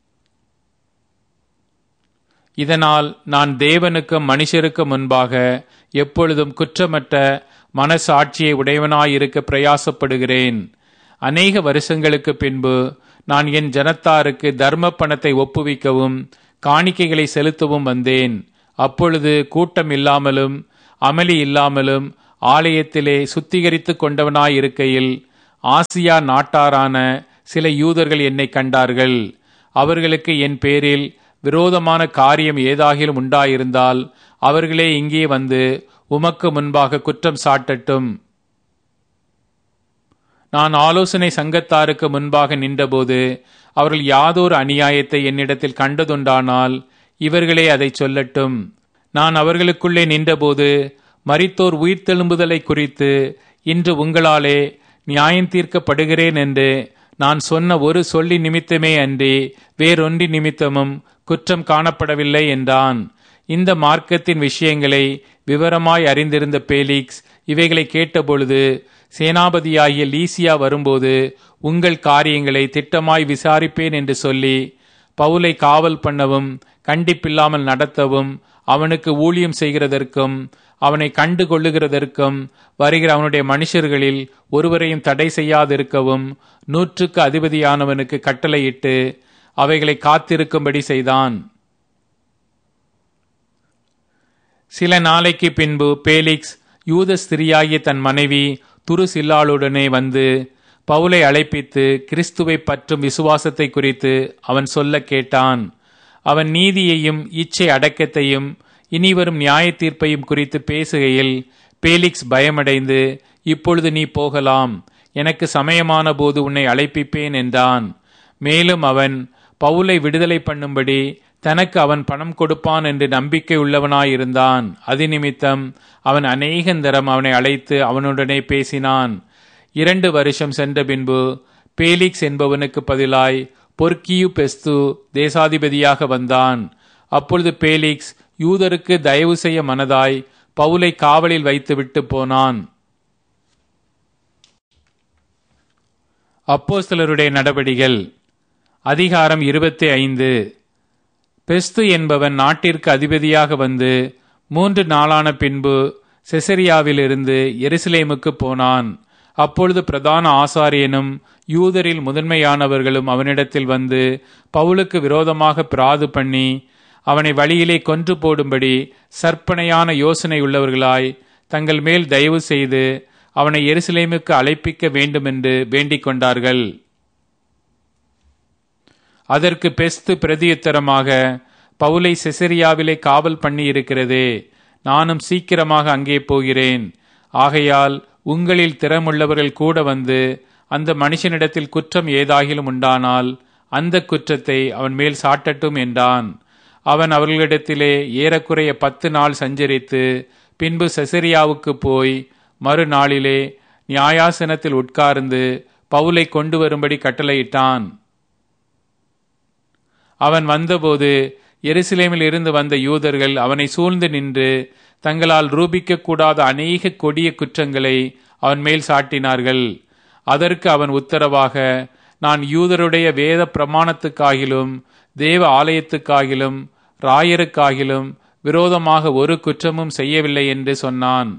S1: இதனால் நான் தேவனுக்கும் மனுஷருக்கும் முன்பாக எப்பொழுதும் குற்றமற்ற மனசாட்சியை உடையவனாயிருக்க பிரயாசப்படுகிறேன். அநேக வருஷங்களுக்கு பின்பு நான் என் ஜனத்தாருக்கு தர்ம பணத்தை ஒப்புவிக்கவும் காணிக்கைகளை செலுத்தவும் வந்தேன். அப்பொழுது கூட்டம் இல்லாமலும் அமளி இல்லாமலும் ஆலயத்திலே சுத்திகரித்து கொண்டவனாயிருக்கையில் ஆசியா நாட்டாரான சில யூதர்கள் என்னை கண்டார்கள். அவர்களுக்கு என் பேரில் விரோதமான காரியம் ஏதாகிலும் உண்டாயிருந்தால் அவர்களே இங்கே வந்து உமக்கு முன்பாக குற்றம் சாட்டட்டும். நான் ஆலோசனை சங்கத்தாருக்கு முன்பாக நின்றபோது அவர்கள் யாதொரு அநியாயத்தை என்னிடத்தில் கண்டதுண்டானால் இவர்களே அதை சொல்லட்டும். நான் அவர்களுக்குள்ளே நின்றபோது மரித்தோர் உயிர்த்தெழும்புதலை குறித்து இன்று உங்களாலே நியாயம் தீர்க்கப்படுகிறேன் என்று நான் சொன்ன ஒரு சொல்லி நிமித்தமே அன்றி வேறொன்றி நிமித்தமும் குற்றம் காணப்படவில்லை என்றான். இந்த மார்க்கத்தின் விஷயங்களை விவரமாய் அறிந்திருந்த பேலிக்ஸ் இவைகளை கேட்டபொழுது, சேனாபதியாகிய லீசியா வரும்போது உங்கள் காரியங்களை திட்டமாய் விசாரிப்பேன் என்று சொல்லி பவுலை காவல் பண்ணவும் கண்டிப்பில்லாமல் நடத்தவும் அவனுக்கு ஊழியம் செய்கிறதற்கும் அவனை கண்டு கொள்ளுகிறதற்கும் வருகிற அவனுடைய மனுஷர்களில் ஒருவரையும் தடை செய்யாதிருக்கவும் நூற்றுக்கு அதிபதியானவனுக்கு கட்டளையிட்டு அவைகளை காத்திருக்கும்படி செய்தான். சில நாளைக்கு பின்பு பேலிக்ஸ் யூத ஸ்திரியாகிய தன் மனைவி துருசில்லாளுடனே வந்து பவுலை அழைப்பித்து கிறிஸ்துவை பற்றும் விசுவாசத்தை குறித்து அவன் சொல்ல கேட்டான். அவன் நீதியையும் இச்சை அடக்கத்தையும் இனிவரும் நியாய தீர்ப்பையும் குறித்து பேசுகையில் பேலிக்ஸ் பயமடைந்து, இப்பொழுது நீ போகலாம், எனக்கு சமயமான போது உன்னை அழைப்பிப்பேன் என்றான். மேலும் அவன் பவுலை விடுதலை பண்ணும்படி தனக்கு அவன் பணம் கொடுப்பான் என்று நம்பிக்கை உள்ளவனாயிருந்தான். அது நிமித்தம் அவன் அநேகந்தரம் அவனை அழைத்து அவனுடனே பேசினான். இரண்டு வருஷம் சென்ற பின்பு பேலிக்ஸ் என்பவனுக்கு பதிலாய் பொர்க்கியு பெஸ்து தேசாதிபதியாக வந்தான். அப்பொழுது பேலிக்ஸ் யூதருக்கு தயவு செய்ய மனதாய் பவுலை காவலில் வைத்து விட்டு போனான். அப்போஸ்தலருடைய நடபடிகள் அதிகாரம் இருபத்தி ஐந்து. பெஸ்து என்பவன் நாட்டிற்கு அதிபதியாக வந்து மூன்று நாளான பின்பு செசரியாவிலிருந்து எருசலேமுக்கு போனான். அப்பொழுது பிரதான ஆசாரியனும் யூதரில் முதன்மையானவர்களும் அவனிடத்தில் வந்து பவுலுக்கு விரோதமாக பிராது பண்ணி அவனை வழியிலே கொன்று போடும்படி சற்பனையான யோசனை உள்ளவர்களாய் தங்கள் மேல் தயவு செய்து அவனை எருசலேமுக்கு அழைப்பிக்க வேண்டுமென்று வேண்டிக் கொண்டார்கள். அதற்கு பெஸ்து பிரதியுத்தரமாக, பவுலை செசரியாவிலே காவல் பண்ணி இருக்கிறதே, நானும் சீக்கிரமாக அங்கே போகிறேன். ஆகையால் உங்களில் திறமுள்ளவர்கள் கூட வந்து அந்த மனுஷனிடத்தில் குற்றம் ஏதாகிலும் உண்டானால் அந்த குற்றத்தை அவன் மேல் சாட்டட்டும் என்றான். அவன் அவர்களிடத்திலே ஏறக்குறைய பத்து நாள் சஞ்சரித்து பின்பு செசரியாவுக்கு போய் மறுநாளிலே நியாயாசனத்தில் உட்கார்ந்து பவுலை கொண்டு வரும்படி கட்டளையிட்டான். அவன் வந்தபோது எருசலேமில் இருந்து வந்த யூதர்கள் அவனை சூழ்ந்து நின்று தங்களால் ரூபிக்க கூடாத அநேக கொடிய குற்றங்களை அவன் மேல் சாட்டினார்கள். அதற்கு அவன் உத்தரவாக, நான் யூதருடைய வேத பிரமாணத்துக்காகிலும் தேவ ஆலயத்துக்காகிலும் ராயருக்காகிலும் விரோதமாக ஒரு குற்றமும் செய்யவில்லை என்று சொன்னான்.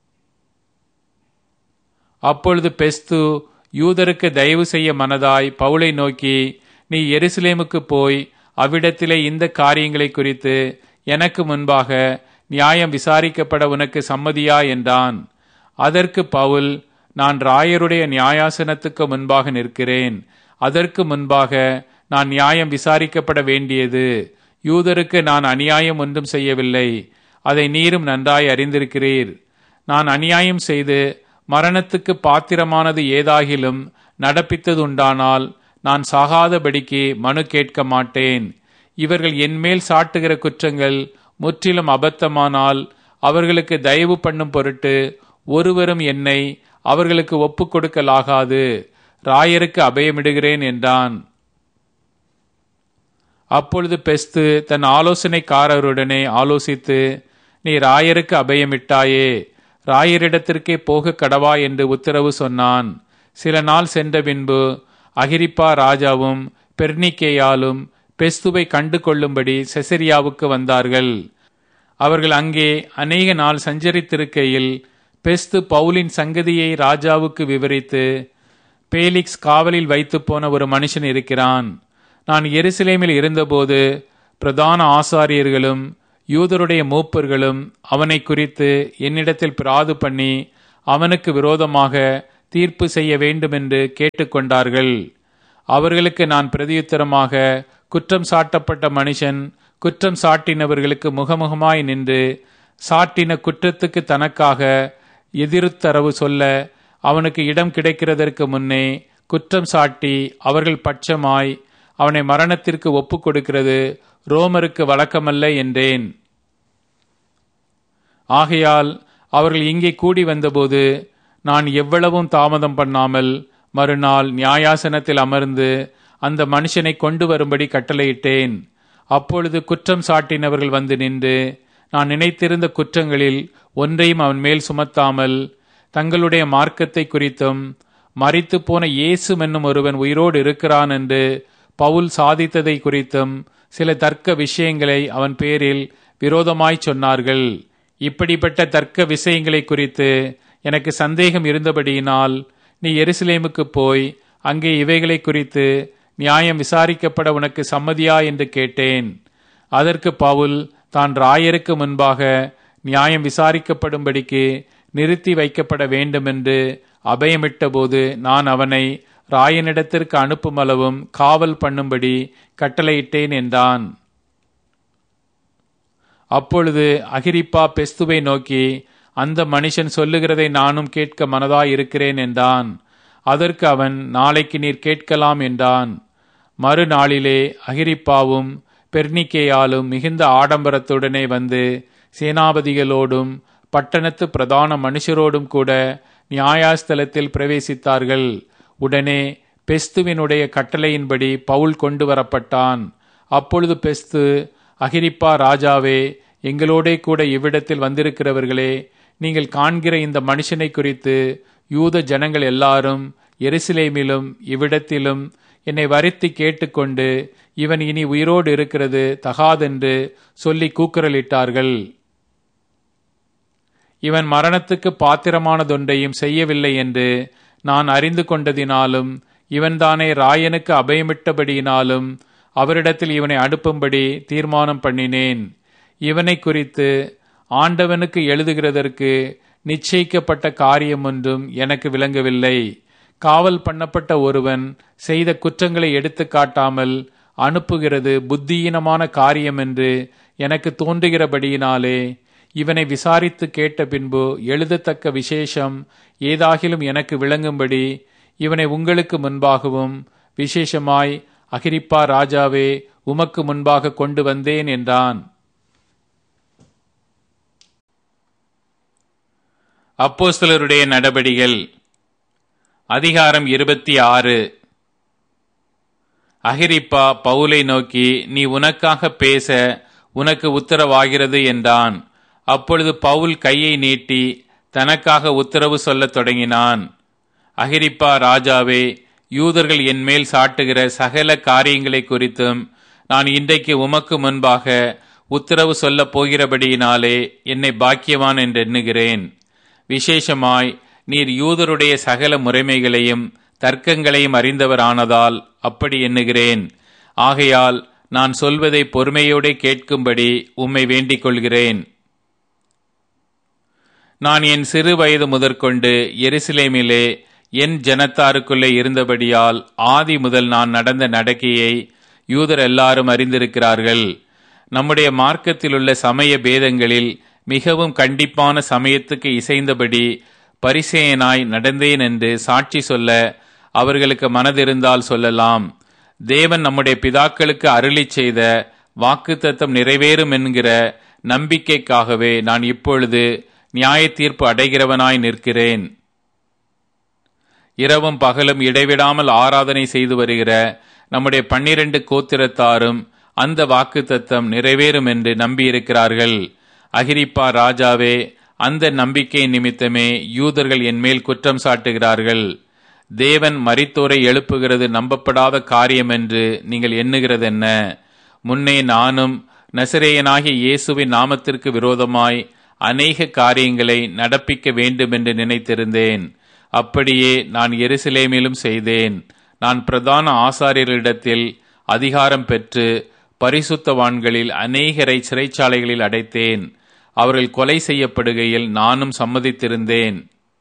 S1: அப்பொழுது பெஸ்து யூதருக்கு தயவு செய்ய மனதாய் பவுலை நோக்கி, நீ எருசலேமுக்கு போய் அவ்விடத்திலே இந்த காரியங்களை குறித்து எனக்கு முன்பாக நியாயம் விசாரிக்கப்பட உனக்கு சம்மதியா என்றான். அதற்கு பவுல், நான் ராயருடைய நியாயாசனத்துக்கு முன்பாக நிற்கிறேன். அதற்கு முன்பாக நான் நியாயம் விசாரிக்கப்பட வேண்டியது. யூதருக்கு நான் அநியாயம் ஒன்றும் செய்யவில்லை, அதை நீரும் நன்றாய் அறிந்திருக்கிறீர். நான் அநியாயம் செய்து மரணத்துக்கு பாத்திரமானது ஏதாகிலும் நடப்பித்தது உண்டானால் நான் சாகாதபடிக்கு மனு கேட்க மாட்டேன். இவர்கள் என்மேல் சாட்டுகிற குற்றங்கள் முற்றிலும் அபத்தமானால் அவர்களுக்கு தயவு பண்ணும் பொருட்டு ஒருவரும் என்னை அவர்களுக்கு ஒப்புக் கொடுக்கலாகாது. ராயருக்கு அபயமிடுகிறேன் என்றான். அப்பொழுது பெஸ்து தன் ஆலோசனைக்காரருடனே ஆலோசித்து, நீ ராயருக்கு அபயமிட்டாயே, ராயரிடத்திற்கே போக கடவா என்று உத்தரவு சொன்னான். சில நாள் சென்ற பின்பு அகிரிப்பா ராஜாவும் பெர்னிக்கேயாலும் பெஸ்துவை கண்டு கொள்ளும்படி செசரியாவுக்கு வந்தார்கள். அவர்கள் அங்கே அநேக நாள் சஞ்சரித்திருக்கையில் பெஸ்து பவுலின் சங்கதியை ராஜாவுக்கு விவரித்து, பேலிக்ஸ் காவலில் வைத்து போன ஒரு மனுஷன் இருக்கிறான். நான் எருசலேமில் இருந்தபோது பிரதான ஆசாரியர்களும் யூதருடைய மூப்பர்களும் அவனை குறித்து என்னிடத்தில் பிராது பண்ணி அவனுக்கு விரோதமாக தீர்ப்பு செய்ய வேண்டுமென்று கேட்டுக்கொண்டார்கள். அவர்களுக்கு நான் பிரதியுத்தரமாக, குற்றம் சாட்டப்பட்ட மனுஷன் குற்றம் சாட்டினவர்களுக்கு முகமுகமாய் நின்று சாட்டின குற்றத்துக்கு தனக்காக எதிர்த்தரவு சொல்ல அவனுக்கு இடம் கிடைக்கிறதற்கு முன்னே குற்றம் சாட்டி அவர்கள் பட்சமாய் அவனை மரணத்திற்கு ஒப்புக் கொடுக்கிறது ரோமருக்கு வழக்கமல்ல என்றேன். ஆகையால் அவர்கள் இங்கே கூடி வந்தபோது நான் எவ்வளவும் தாமதம் பண்ணாமல் மறுநாள் நியாயாசனத்தில் அமர்ந்து அந்த மனுஷனை கொண்டு வரும்படி கட்டளையிட்டேன். அப்பொழுது குற்றம் சாட்டினவர்கள் வந்து நின்று நான் நினைத்திருந்த குற்றங்களில் ஒன்றையும் அவன் மேல் சுமத்தாமல் தங்களுடைய மார்க்கத்தை குறித்தும் மரித்து போன இயேசு என்னும் ஒருவன் உயிரோடு இருக்கிறான் என்று பவுல் சாதித்ததை குறித்தும் சில தர்க்க விஷயங்களை அவன் பேரில் விரோதமாய் சொன்னார்கள். இப்படிப்பட்ட தர்க்க விஷயங்களை குறித்து எனக்கு சந்தேகம் இருந்தபடியினால் நீ எருசலேமுக்கு போய் அங்கே இவைகளை குறித்து நியாயம் விசாரிக்கப்பட உனக்கு சம்மதியா என்று கேட்டேன். அதற்கு பவுல் தான் ராயருக்கு முன்பாக நியாயம் விசாரிக்கப்படும்படிக்கு நிறுத்தி வைக்கப்பட வேண்டுமென்று அபயமிட்ட போது நான் அவனை ராயனிடத்திற்கு அனுப்புமளவும் காவல் பண்ணும்படி கட்டளையிட்டேன் என்றான். அப்பொழுது அகிரிப்பா பெஸ்துவை நோக்கி, அந்த மனுஷன் சொல்லுகிறதை நானும் கேட்க மனதாய் இருக்கிறேன் என்றான். அதற்கு அவன், நாளைக்கு நீர் கேட்கலாம் என்றான். மறுநாளிலே அகிரிப்பாவும் பெர்னிக்கேயாலும் மிகுந்த ஆடம்பரத்துடனே வந்து சேனாபதிகளோடும் பட்டணத்து பிரதான மனுஷரோடும் கூட நியாயஸ்தலத்தில் பிரவேசித்தார்கள். உடனே பெஸ்துவினுடைய கட்டளையின்படி பவுல் கொண்டு வரப்பட்டான். அப்பொழுது பெஸ்து, அகிரிப்பா ராஜாவே, எங்களோடே கூட இவ்விடத்தில் வந்திருக்கிறவர்களே, நீங்கள் காண்கிற இந்த மனுஷனை குறித்து யூத ஜனங்கள் எல்லாரும் எருசலேமிலும் இவ்விடத்திலும் என்னை வருத்தி கேட்டுக்கொண்டு இவன் இனி உயிரோடு இருக்கிறது தகாதென்று சொல்லி கூக்குரலிட்டார்கள். இவன் மரணத்துக்கு பாத்திரமானதொன்றையும் செய்யவில்லை என்று நான் அறிந்து கொண்டதினாலும் இவன்தானே ராயனுக்கு அபயமிட்டபடியினாலும் அவரிடத்தில் இவனை அனுப்பும்படி தீர்மானம் பண்ணினேன். இவனை குறித்து ஆண்டவனுக்கு எழுதுகிறதற்கு நிச்சயிக்கப்பட்ட காரியம் ஒன்றும் எனக்கு விளங்கவில்லை. காவல் பண்ணப்பட்ட ஒருவன் செய்த குற்றங்களை எடுத்து காட்டாமல் அனுப்புகிறது புத்தியீனமான காரியம் என்று எனக்கு தோன்றுகிறபடியினாலே இவனை விசாரித்து கேட்ட பின்பு எழுதத்தக்க விசேஷம் ஏதாகிலும் எனக்கு விளங்கும்படி இவனை உங்களுக்கு முன்பாகவும் விசேஷமாய் அகிரிப்பா ராஜாவே உமக்கு முன்பாக கொண்டு வந்தேன் என்றான். அப்போஸ்தலருடைய நடபடிகள் அதிகாரம் இருபத்தி ஆறு. அகிரிப்பா பவுலை நோக்கி, நீ உனக்காக பேச உனக்கு உத்தரவாகிறது என்றான். அப்பொழுது பவுல் கையை நீட்டி தனக்காக உத்தரவு சொல்லத் தொடங்கினான். அகிரிப்பா ராஜாவே, யூதர்கள் என் மேல் சாட்டுகிற சகல காரியங்களை குறித்தும் நான் இன்றைக்கு உமக்கு முன்பாக உத்தரவு சொல்லப் போகிறபடியினாலே என்னை பாக்கியவான் என்று எண்ணுகிறேன். விசேஷமாய் நீர் யூதருடைய சகல முறைமைகளையும் தர்க்கங்களையும் அறிந்தவரானதால் அப்படி எண்ணுகிறேன். ஆகையால் நான் சொல்வதை பொறுமையோடு கேட்கும்படி உம்மை வேண்டிக் கொள்கிறேன். நான் என் சிறு வயது முதற்கொண்டு எருசலேமிலே என் ஜனத்தாருக்குள்ளே இருந்தபடியால் ஆதி முதல் நான் நடந்த நடக்கையை யூதர் எல்லாரும் அறிந்திருக்கிறார்கள். நம்முடைய மார்க்கத்திலுள்ள சமய பேதங்களில் மிகவும் கண்டிப்பான சமயத்துக்கு இசைந்தபடி பரிசேயனாய் நடந்தேன் என்று சாட்சி சொல்ல அவர்களுக்கு மனதிருந்தால் சொல்லலாம். தேவன் நம்முடைய பிதாக்களுக்கு அருளிச் செய்த வாக்குத்தத்தம் நிறைவேறும் என்கிற நம்பிக்கைக்காகவே நான் இப்பொழுது நியாய தீர்ப்பு அடைகிறவனாய் நிற்கிறேன். இரவும் பகலும் இடைவிடாமல் ஆராதனை செய்து வருகிற நம்முடைய பன்னிரண்டு கோத்திரத்தாரும் அந்த வாக்குத்தத்தம் நிறைவேறும் என்று நம்பியிருக்கிறார்கள். அகிரிப்பா ராஜாவே, அந்த நம்பிக்கை நிமித்தமே யூதர்கள் என் மேல் குற்றம் சாட்டுகிறார்கள். தேவன் மரித்தோரை எழுப்புகிறது நம்பப்படாத காரியம் என்று நீங்கள் எண்ணுகிறது என்ன? முன்னே நானும் நசரேயனாகிய இயேசுவின் நாமத்திற்கு விரோதமாய் அநேக காரியங்களை நடப்பிக்க வேண்டும் என்று நினைத்திருந்தேன். அப்படியே நான் எருசலேமிலும் செய்தேன். நான் பிரதான ஆசாரியர்களிடத்தில் அதிகாரம் பெற்று பரிசுத்தவான்களில் அநேகரை சிறைச்சாலைகளில் அடைத்தேன். அவர்கள் கொலை செய்யப்படுகையில் நானும் சம்மதித்திருந்தேன்.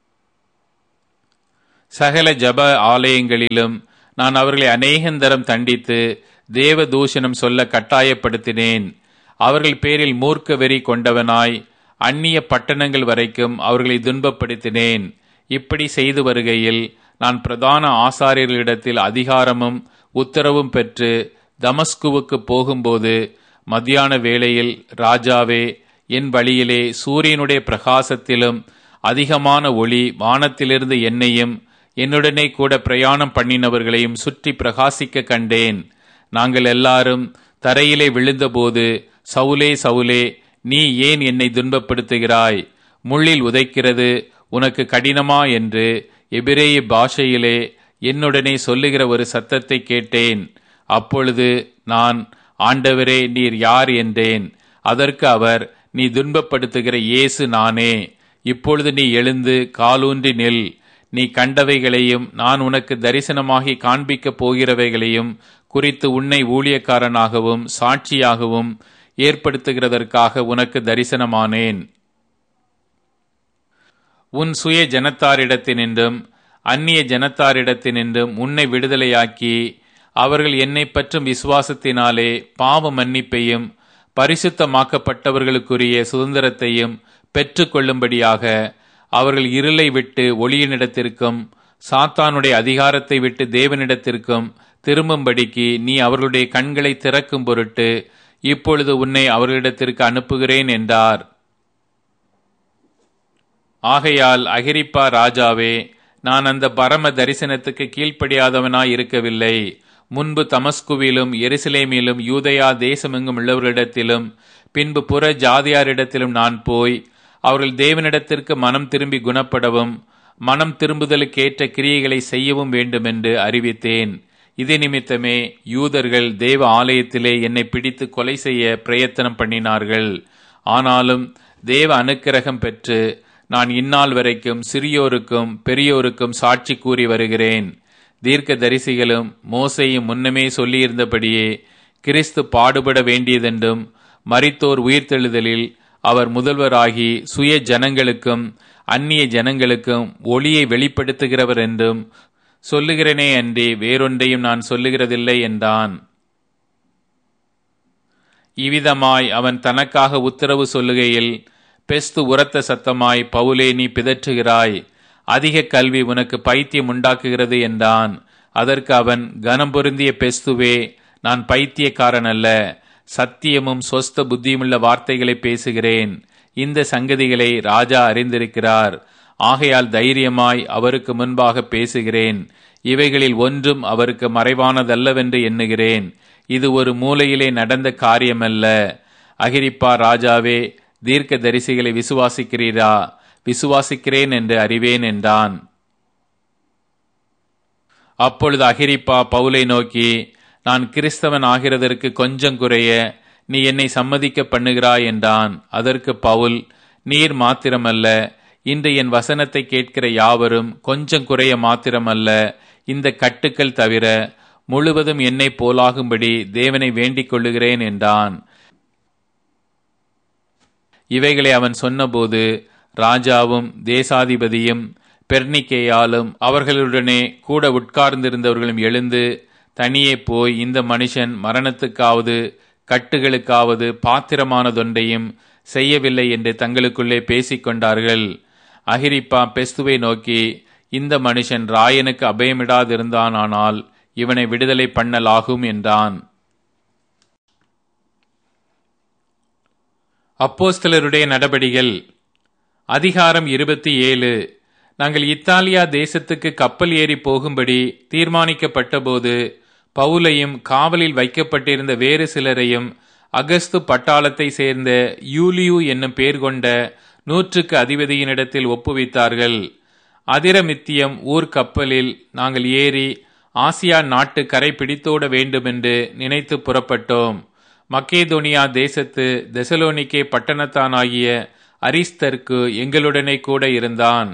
S1: சகல ஜப ஆலயங்களிலும் நான் அவர்களை அநேகந்தரம் தண்டித்து தேவ தூஷணம் சொல்ல கட்டாயப்படுத்தினேன். அவர்கள் பேரில் மூர்க்க வெறி கொண்டவனாய் அந்நிய பட்டணங்கள் வரைக்கும் அவர்களை துன்பப்படுத்தினேன். இப்படி செய்து வருகையில் நான் பிரதான ஆசாரியர்களிடத்தில் அதிகாரமும் உத்தரவும் பெற்று தமஸ்குவுக்கு போகும்போது மத்தியான வேளையில், ராஜாவே, என் வழியிலே சூரியனுடைய பிரகாசத்திலும் அதிகமான ஒளி வானத்திலிருந்து என்னையும் என்னுடனே கூட பிரயாணம் பண்ணினவர்களையும் சுற்றி பிரகாசிக்க கண்டேன். நாங்கள் எல்லாரும் தரையிலே விழுந்தபோது, சவுலே, சவுலே, நீ ஏன் என்னை துன்பப்படுத்துகிறாய்? முள்ளில் உதைக்கிறது உனக்கு கடினமா என்று எபிரேய பாஷையிலே என்னுடனே சொல்லுகிற ஒரு சத்தத்தை கேட்டேன். அப்பொழுது நான், ஆண்டவரே, நீர் யார் என்றேன். அதற்கு அவர், நீ துன்பப்படுத்துகிற இயேசு நானே. இப்பொழுது நீ எழுந்து காலூன்றி நில். நீ கண்டவைகளையும் நான் உனக்கு தரிசனமாகி காண்பிக்கப் போகிறவைகளையும் குறித்து உன்னை ஊழியக்காரனாகவும் சாட்சியாகவும் ஏற்படுத்துகிறதற்காக உனக்கு தரிசனமானேன். உன் சுய ஜனத்தாரிடத்தினின்றும் அந்நிய ஜனத்தாரிடத்தினின்றும் உன்னை விடுதலையாக்கி அவர்கள் என்னை பற்றும் விசுவாசத்தினாலே பாவ மன்னிப்பையும் பரிசுத்தமாக்கப்பட்டவர்களுக்குரிய சுதந்திரத்தையும் பெற்று கொள்ளும்படியாக அவர்கள் இருளை விட்டு ஒளியினிடத்திற்கும் சாத்தானுடைய அதிகாரத்தை விட்டு தேவனிடத்திற்கும் திரும்பும்படிக்கு நீ அவர்களுடைய கண்களை திறக்கும் பொருட்டு இப்பொழுது உன்னை அவர்களிடத்திற்கு அனுப்புகிறேன் என்றார். ஆகையால் அகிரிப்பா ராஜாவே, நான் அந்த பரம தரிசனத்துக்கு கீழ்ப்படியாதவனாய் இருக்கவில்லை. முன்பு தமஸ்குவிலும் எருசலேமிலும் யூதயா தேசமெங்கும் உள்ளவர்களிடத்திலும் பின்பு புற ஜாதியாரிடத்திலும் நான் போய் அவர்கள் தேவனிடத்திற்கு மனம் திரும்பி குணப்படவும் மனம் திரும்புதலுக்கேற்ற கிரியைகளை செய்யவும் வேண்டுமென்று அறிவித்தேன். இது நிமித்தமே யூதர்கள் தேவ ஆலயத்திலே என்னை பிடித்து கொலை செய்ய பிரயத்தனம் பண்ணினார்கள். ஆனாலும் தேவ அனுக்கிரகம் பெற்று நான் இந்நாள் வரைக்கும் சிறியோருக்கும் பெரியோருக்கும் சாட்சி கூறி வருகிறேன். தீர்க்க தரிசிகளும் மோசேயும் முன்னமே சொல்லியிருந்தபடியே கிறிஸ்து பாடுபட வேண்டியதென்றும் மரித்தோர் உயிர்த்தெழுதலில் அவர் முதல்வராகி சுய ஜனங்களுக்கும் அந்நிய ஜனங்களுக்கும் ஒளியை வெளிப்படுத்துகிறவர் என்றும் சொல்லுகிறேனே அன்றி வேறொன்றையும் நான் சொல்லுகிறதில்லை என்றான். இவ்விதமாய் அவன் தனக்காக உத்தரவு சொல்லுகையில் பெஸ்து உரத்த சத்தமாய், பவுலே, நீ பிதற்றுகிறாய், அதிக கல்வி உனக்கு பைத்தியம் உண்டாக்குகிறது என்றான். அதற்கு அவன், கனம் பொருந்திய பெஸ்துவே, நான் பைத்தியக்காரன் அல்ல, சத்தியமும் சொஸ்த புத்தியுமுள்ள வார்த்தைகளை பேசுகிறேன். இந்த சங்கதிகளை ராஜா அறிந்திருக்கிறார். ஆகையால் தைரியமாய் அவருக்கு முன்பாக பேசுகிறேன். இவைகளில் ஒன்றும் அவருக்கு மறைவானதல்லவென்று எண்ணுகிறேன். இது ஒரு மூலையிலே நடந்த காரியமல்ல. அகிரிப்பா ராஜாவே, தீர்க்க தரிசிகளை விசுவாசிக்கிறீரா? விசுவாசிக்கிறேன் என்று அறிவேன் என்றான். அப்பொழுது அகிரிப்பா பவுலை நோக்கி, நான் கிறிஸ்தவன் ஆகிறதற்கு கொஞ்சம் குறைய நீ என்னை சம்மதிக்க பண்ணுகிறாய் என்றான். அதற்கு பவுல், நீர் மாத்திரமல்ல, இன்று என் வசனத்தை கேட்கிற யாவரும் கொஞ்சம் குறைய மாத்திரமல்ல, இந்த கட்டுக்கள் தவிர முழுவதும் என்னை போலாகும்படி தேவனை வேண்டிக் கொள்ளுகிறேன் என்றான். இவைகளை அவன் சொன்னபோது ராஜாவும் தேசாதிபதியும் பெர்னிக்கேயாலும் அவர்களுடனே கூட உட்கார்ந்திருந்தவர்களும் எழுந்து தனியே போய், இந்த மனுஷன் மரணத்துக்காவது கட்டுகளுக்காவது பாத்திரமானதொன்றையும் செய்யவில்லை என்று தங்களுக்குள்ளே பேசிக்கொண்டார்கள். அகிரிப்பா பெஸ்துவை நோக்கி, இந்த மனுஷன் ராயனுக்கு அபயமிடாதிருந்தானால் இவனை விடுதலை பண்ணலாகும் என்றான். அப்போஸ்தலருடைய நடபடிகள் அதிகாரம் இருபத்தி ஏழு. நாங்கள் இத்தாலியா தேசத்துக்கு கப்பல் ஏறி போகும்படி தீர்மானிக்கப்பட்ட போது பவுலையும் காவலில் வைக்கப்பட்டிருந்த வேறு சிலரையும் அகஸ்து பட்டாளத்தை சேர்ந்த யூலியு என்னும் பேர் கொண்ட நூற்றுக்கு அதிபதியினிடத்தில் ஒப்புவித்தார்கள். அதிரமித்தியம் ஊர் கப்பலில் நாங்கள் ஏறி ஆசியா நாட்டு கரை பிடித்தோட வேண்டுமென்று நினைத்து புறப்பட்டோம். மக்கேதோனியா தேசத்து தெசலோனிக்கே பட்டணத்தானாகிய அரிஸ்தர்க்கு எங்களுடனே கூட இருந்தான்.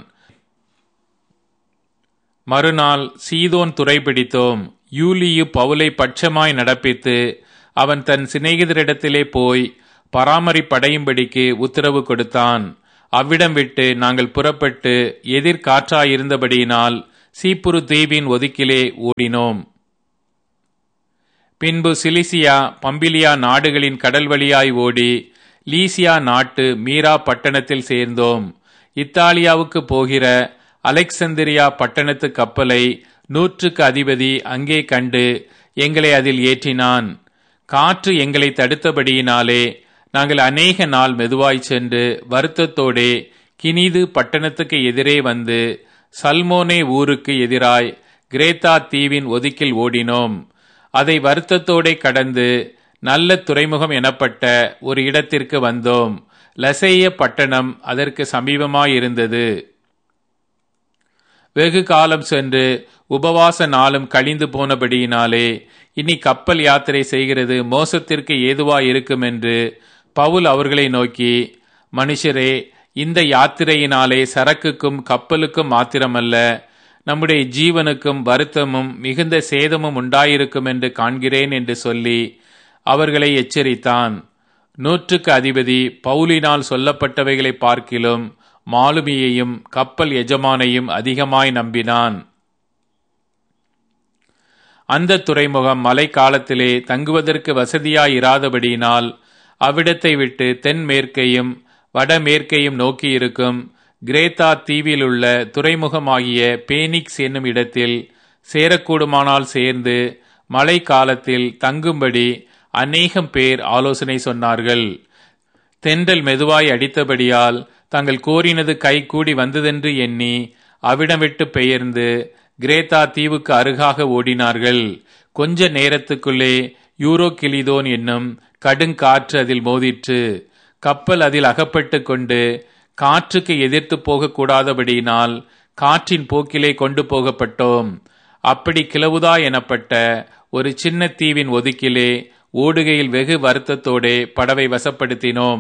S1: மறுநாள் சீதோன் துறை பிடித்தோம். யூலியு பவுலை பட்சமாய் நடப்பித்து அவன் தன் சிநேகிதரிடத்திலே போய் பராமரிப்படையும்படிக்கு உத்தரவு கொடுத்தான். அவ்விடம் விட்டு நாங்கள் புறப்பட்டு எதிர்காற்றாயிருந்தபடியினால் சீப்புரு தீவின் ஒதுக்கிலே ஓடினோம். பின்பு சிலிசியா பம்பிலியா நாடுகளின் கடல் வழியாய் ஓடி லீசியா நாட்டு மீரா பட்டணத்தில் சேர்ந்தோம். இத்தாலியாவுக்கு போகிற அலெக்சந்திரியா பட்டணத்து கப்பலை நூற்றுக்கு அதிபதி அங்கே கண்டு எங்களை அதில் ஏற்றினான். காற்று எங்களை தடுத்தபடியினாலே நாங்கள் அநேக நாள் மெதுவாய் சென்று வருத்தத்தோடே கினிது பட்டணத்துக்கு எதிரே வந்து சல்மோனே ஊருக்கு எதிராய் கிரேத்தா தீவின் ஒதுக்கில் ஓடினோம். அதை வருத்தத்தோடே கடந்து நல்ல துறைமுகம் எனப்பட்ட ஒரு இடத்திற்கு வந்தோம். லசேய பட்டணம் அதற்கு சமீபமாயிருந்தது. வெகு காலம் சென்று உபவாச நாளும் கழிந்து போனபடியினாலே இனி கப்பல் யாத்திரை செய்கிறது மோசத்திற்கு ஏதுவாயிருக்கும் என்று பவுல் அவர்களை நோக்கி, மனுஷரே, இந்த யாத்திரையினாலே சரக்குக்கும் கப்பலுக்கும் மாத்திரமல்ல, நம்முடைய ஜீவனுக்கும் வருத்தமும் மிகுந்த சேதமும் உண்டாயிருக்கும் என்று காண்கிறேன் என்று சொல்லி அவர்களை எச்சரித்தான். நூற்றுக்கு அதிபதி பவுலினால் சொல்லப்பட்டவைகளை பார்க்கிலும் மாலுமியையும் கப்பல் எஜமானையும் அதிகமாய் நம்பினான். அந்த துறைமுகம் மழை காலத்திலே தங்குவதற்கு வசதியாயிராதபடியினால் அவ்விடத்தை விட்டு தென்மேற்கையும் வடமேற்கையும் நோக்கியிருக்கும் கிரேத்தா தீவிலுள்ள துறைமுகமாகிய பேனிக்ஸ் என்னும் இடத்தில் சேரக்கூடுமானால் சேர்ந்து மழை காலத்தில் தங்கும்படி அநேகம் பேர் ஆலோசனை சொன்னார்கள். தென்றல் மெதுவாய் அடித்தபடியால் தாங்கள் கோரினது கை கூடி வந்ததென்று எண்ணி அவ்விடம் விட்டு பெயர்ந்து கிரேத்தா தீவுக்கு அருகாக ஓடினார்கள். கொஞ்ச நேரத்துக்குள்ளே யூரோ கிளிதோன் என்னும் கடுங்காற்று அதில் மோதிற்று. கப்பல் அதில் அகப்பட்டு கொண்டு காற்றுக்கு எதிர்த்து போகக்கூடாதபடியினால் காற்றின் போக்கிலே கொண்டு போகப்பட்டோம். அப்படி கிளவுதா எனப்பட்ட ஒரு சின்ன தீவின் ஒதுக்கிலே ஓடுகையில் வெகு வருத்தத்தோடே படவை வசப்படுத்தினோம்.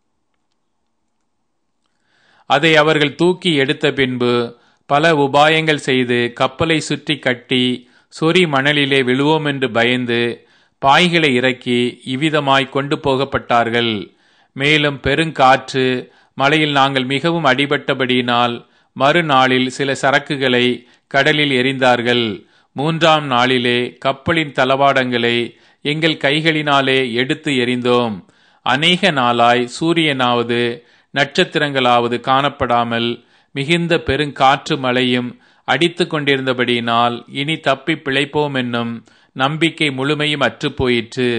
S1: அதை அவர்கள் தூக்கி எடுத்த பின்பு பல உபாயங்கள் செய்து கப்பலை சுற்றி கட்டி சொறி மணலிலே விழுவோம் என்று பயந்து பாய்களை இறக்கி இவ்விதமாய் கொண்டு போகப்பட்டார்கள். மேலும் பெருங்காற்று மழையில் நாங்கள் மிகவும் அடிபட்டபடியினால் மறுநாளில் சில சரக்குகளை கடலில் எறிந்தார்கள். மூன்றாம் நாளிலே கப்பலின் தளவாடங்களை எங்கள் கைகளினாலே எடுத்து எறிந்தோம். அநேக நாளாய் சூரியனாவது நட்சத்திரங்களாவது காணப்படாமல் மிகுந்த பெருங்காற்று மழையும் அடித்து கொண்டிருந்தபடியினால் இனி தப்பி பிழைப்போம் என்னும் நம்பிக்கை முழுமையும் அற்று போயிற்று.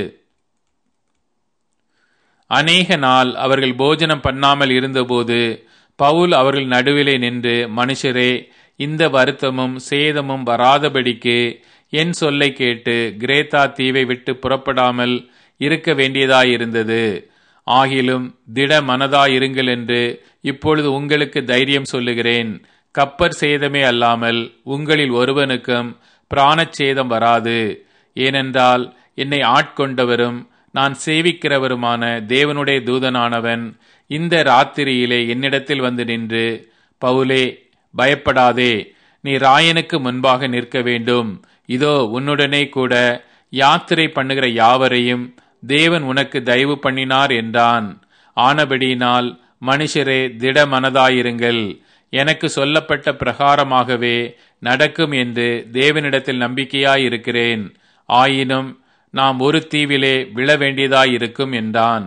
S1: அநேக நாள் அவர்கள் போஜனம் பண்ணாமல் இருந்தபோது பவுல் அவர்கள் நடுவிலே நின்று, மனுஷரே, இந்த வருத்தமும் சேதமும் வராதபடிக்கு என் சொல்லை கேட்டு கிரேத்தா தீவை விட்டு புறப்படாமல் இருக்க வேண்டியதாயிருந்தது. ஆகிலும் திட மனதாயிருங்கள் என்று இப்பொழுது உங்களுக்கு தைரியம் சொல்லுகிறேன். கப்பற் சேதமே அல்லாமல் உங்களில் ஒருவனுக்கும் பிராணச்சேதம் வராது. ஏனென்றால் என்னை ஆட்கொண்டவரும் நான் சேவிக்கிறவருமான தேவனுடைய தூதனானவன் இந்த ராத்திரியிலே என்னிடத்தில் வந்து நின்று, பவுலே, பயப்படாதே, நீ ராயனுக்கு முன்பாக நிற்க வேண்டும். இதோ உன்னுடனே கூட யாத்திரை பண்ணுகிற யாவரையும் தேவன் உனக்கு தயவு பண்ணினார் என்றான். ஆனபடியினால் மனுஷரே, திட மனதாயிருங்கள். எனக்கு சொல்லப்பட்ட பிரகாரமாகவே நடக்கும் என்று தேவனிடத்தில் நம்பிக்கையாயிருக்கிறேன். ஆயினும் நாம் ஒரு தீவிலே விழ வேண்டியதாயிருக்கும் என்றான்.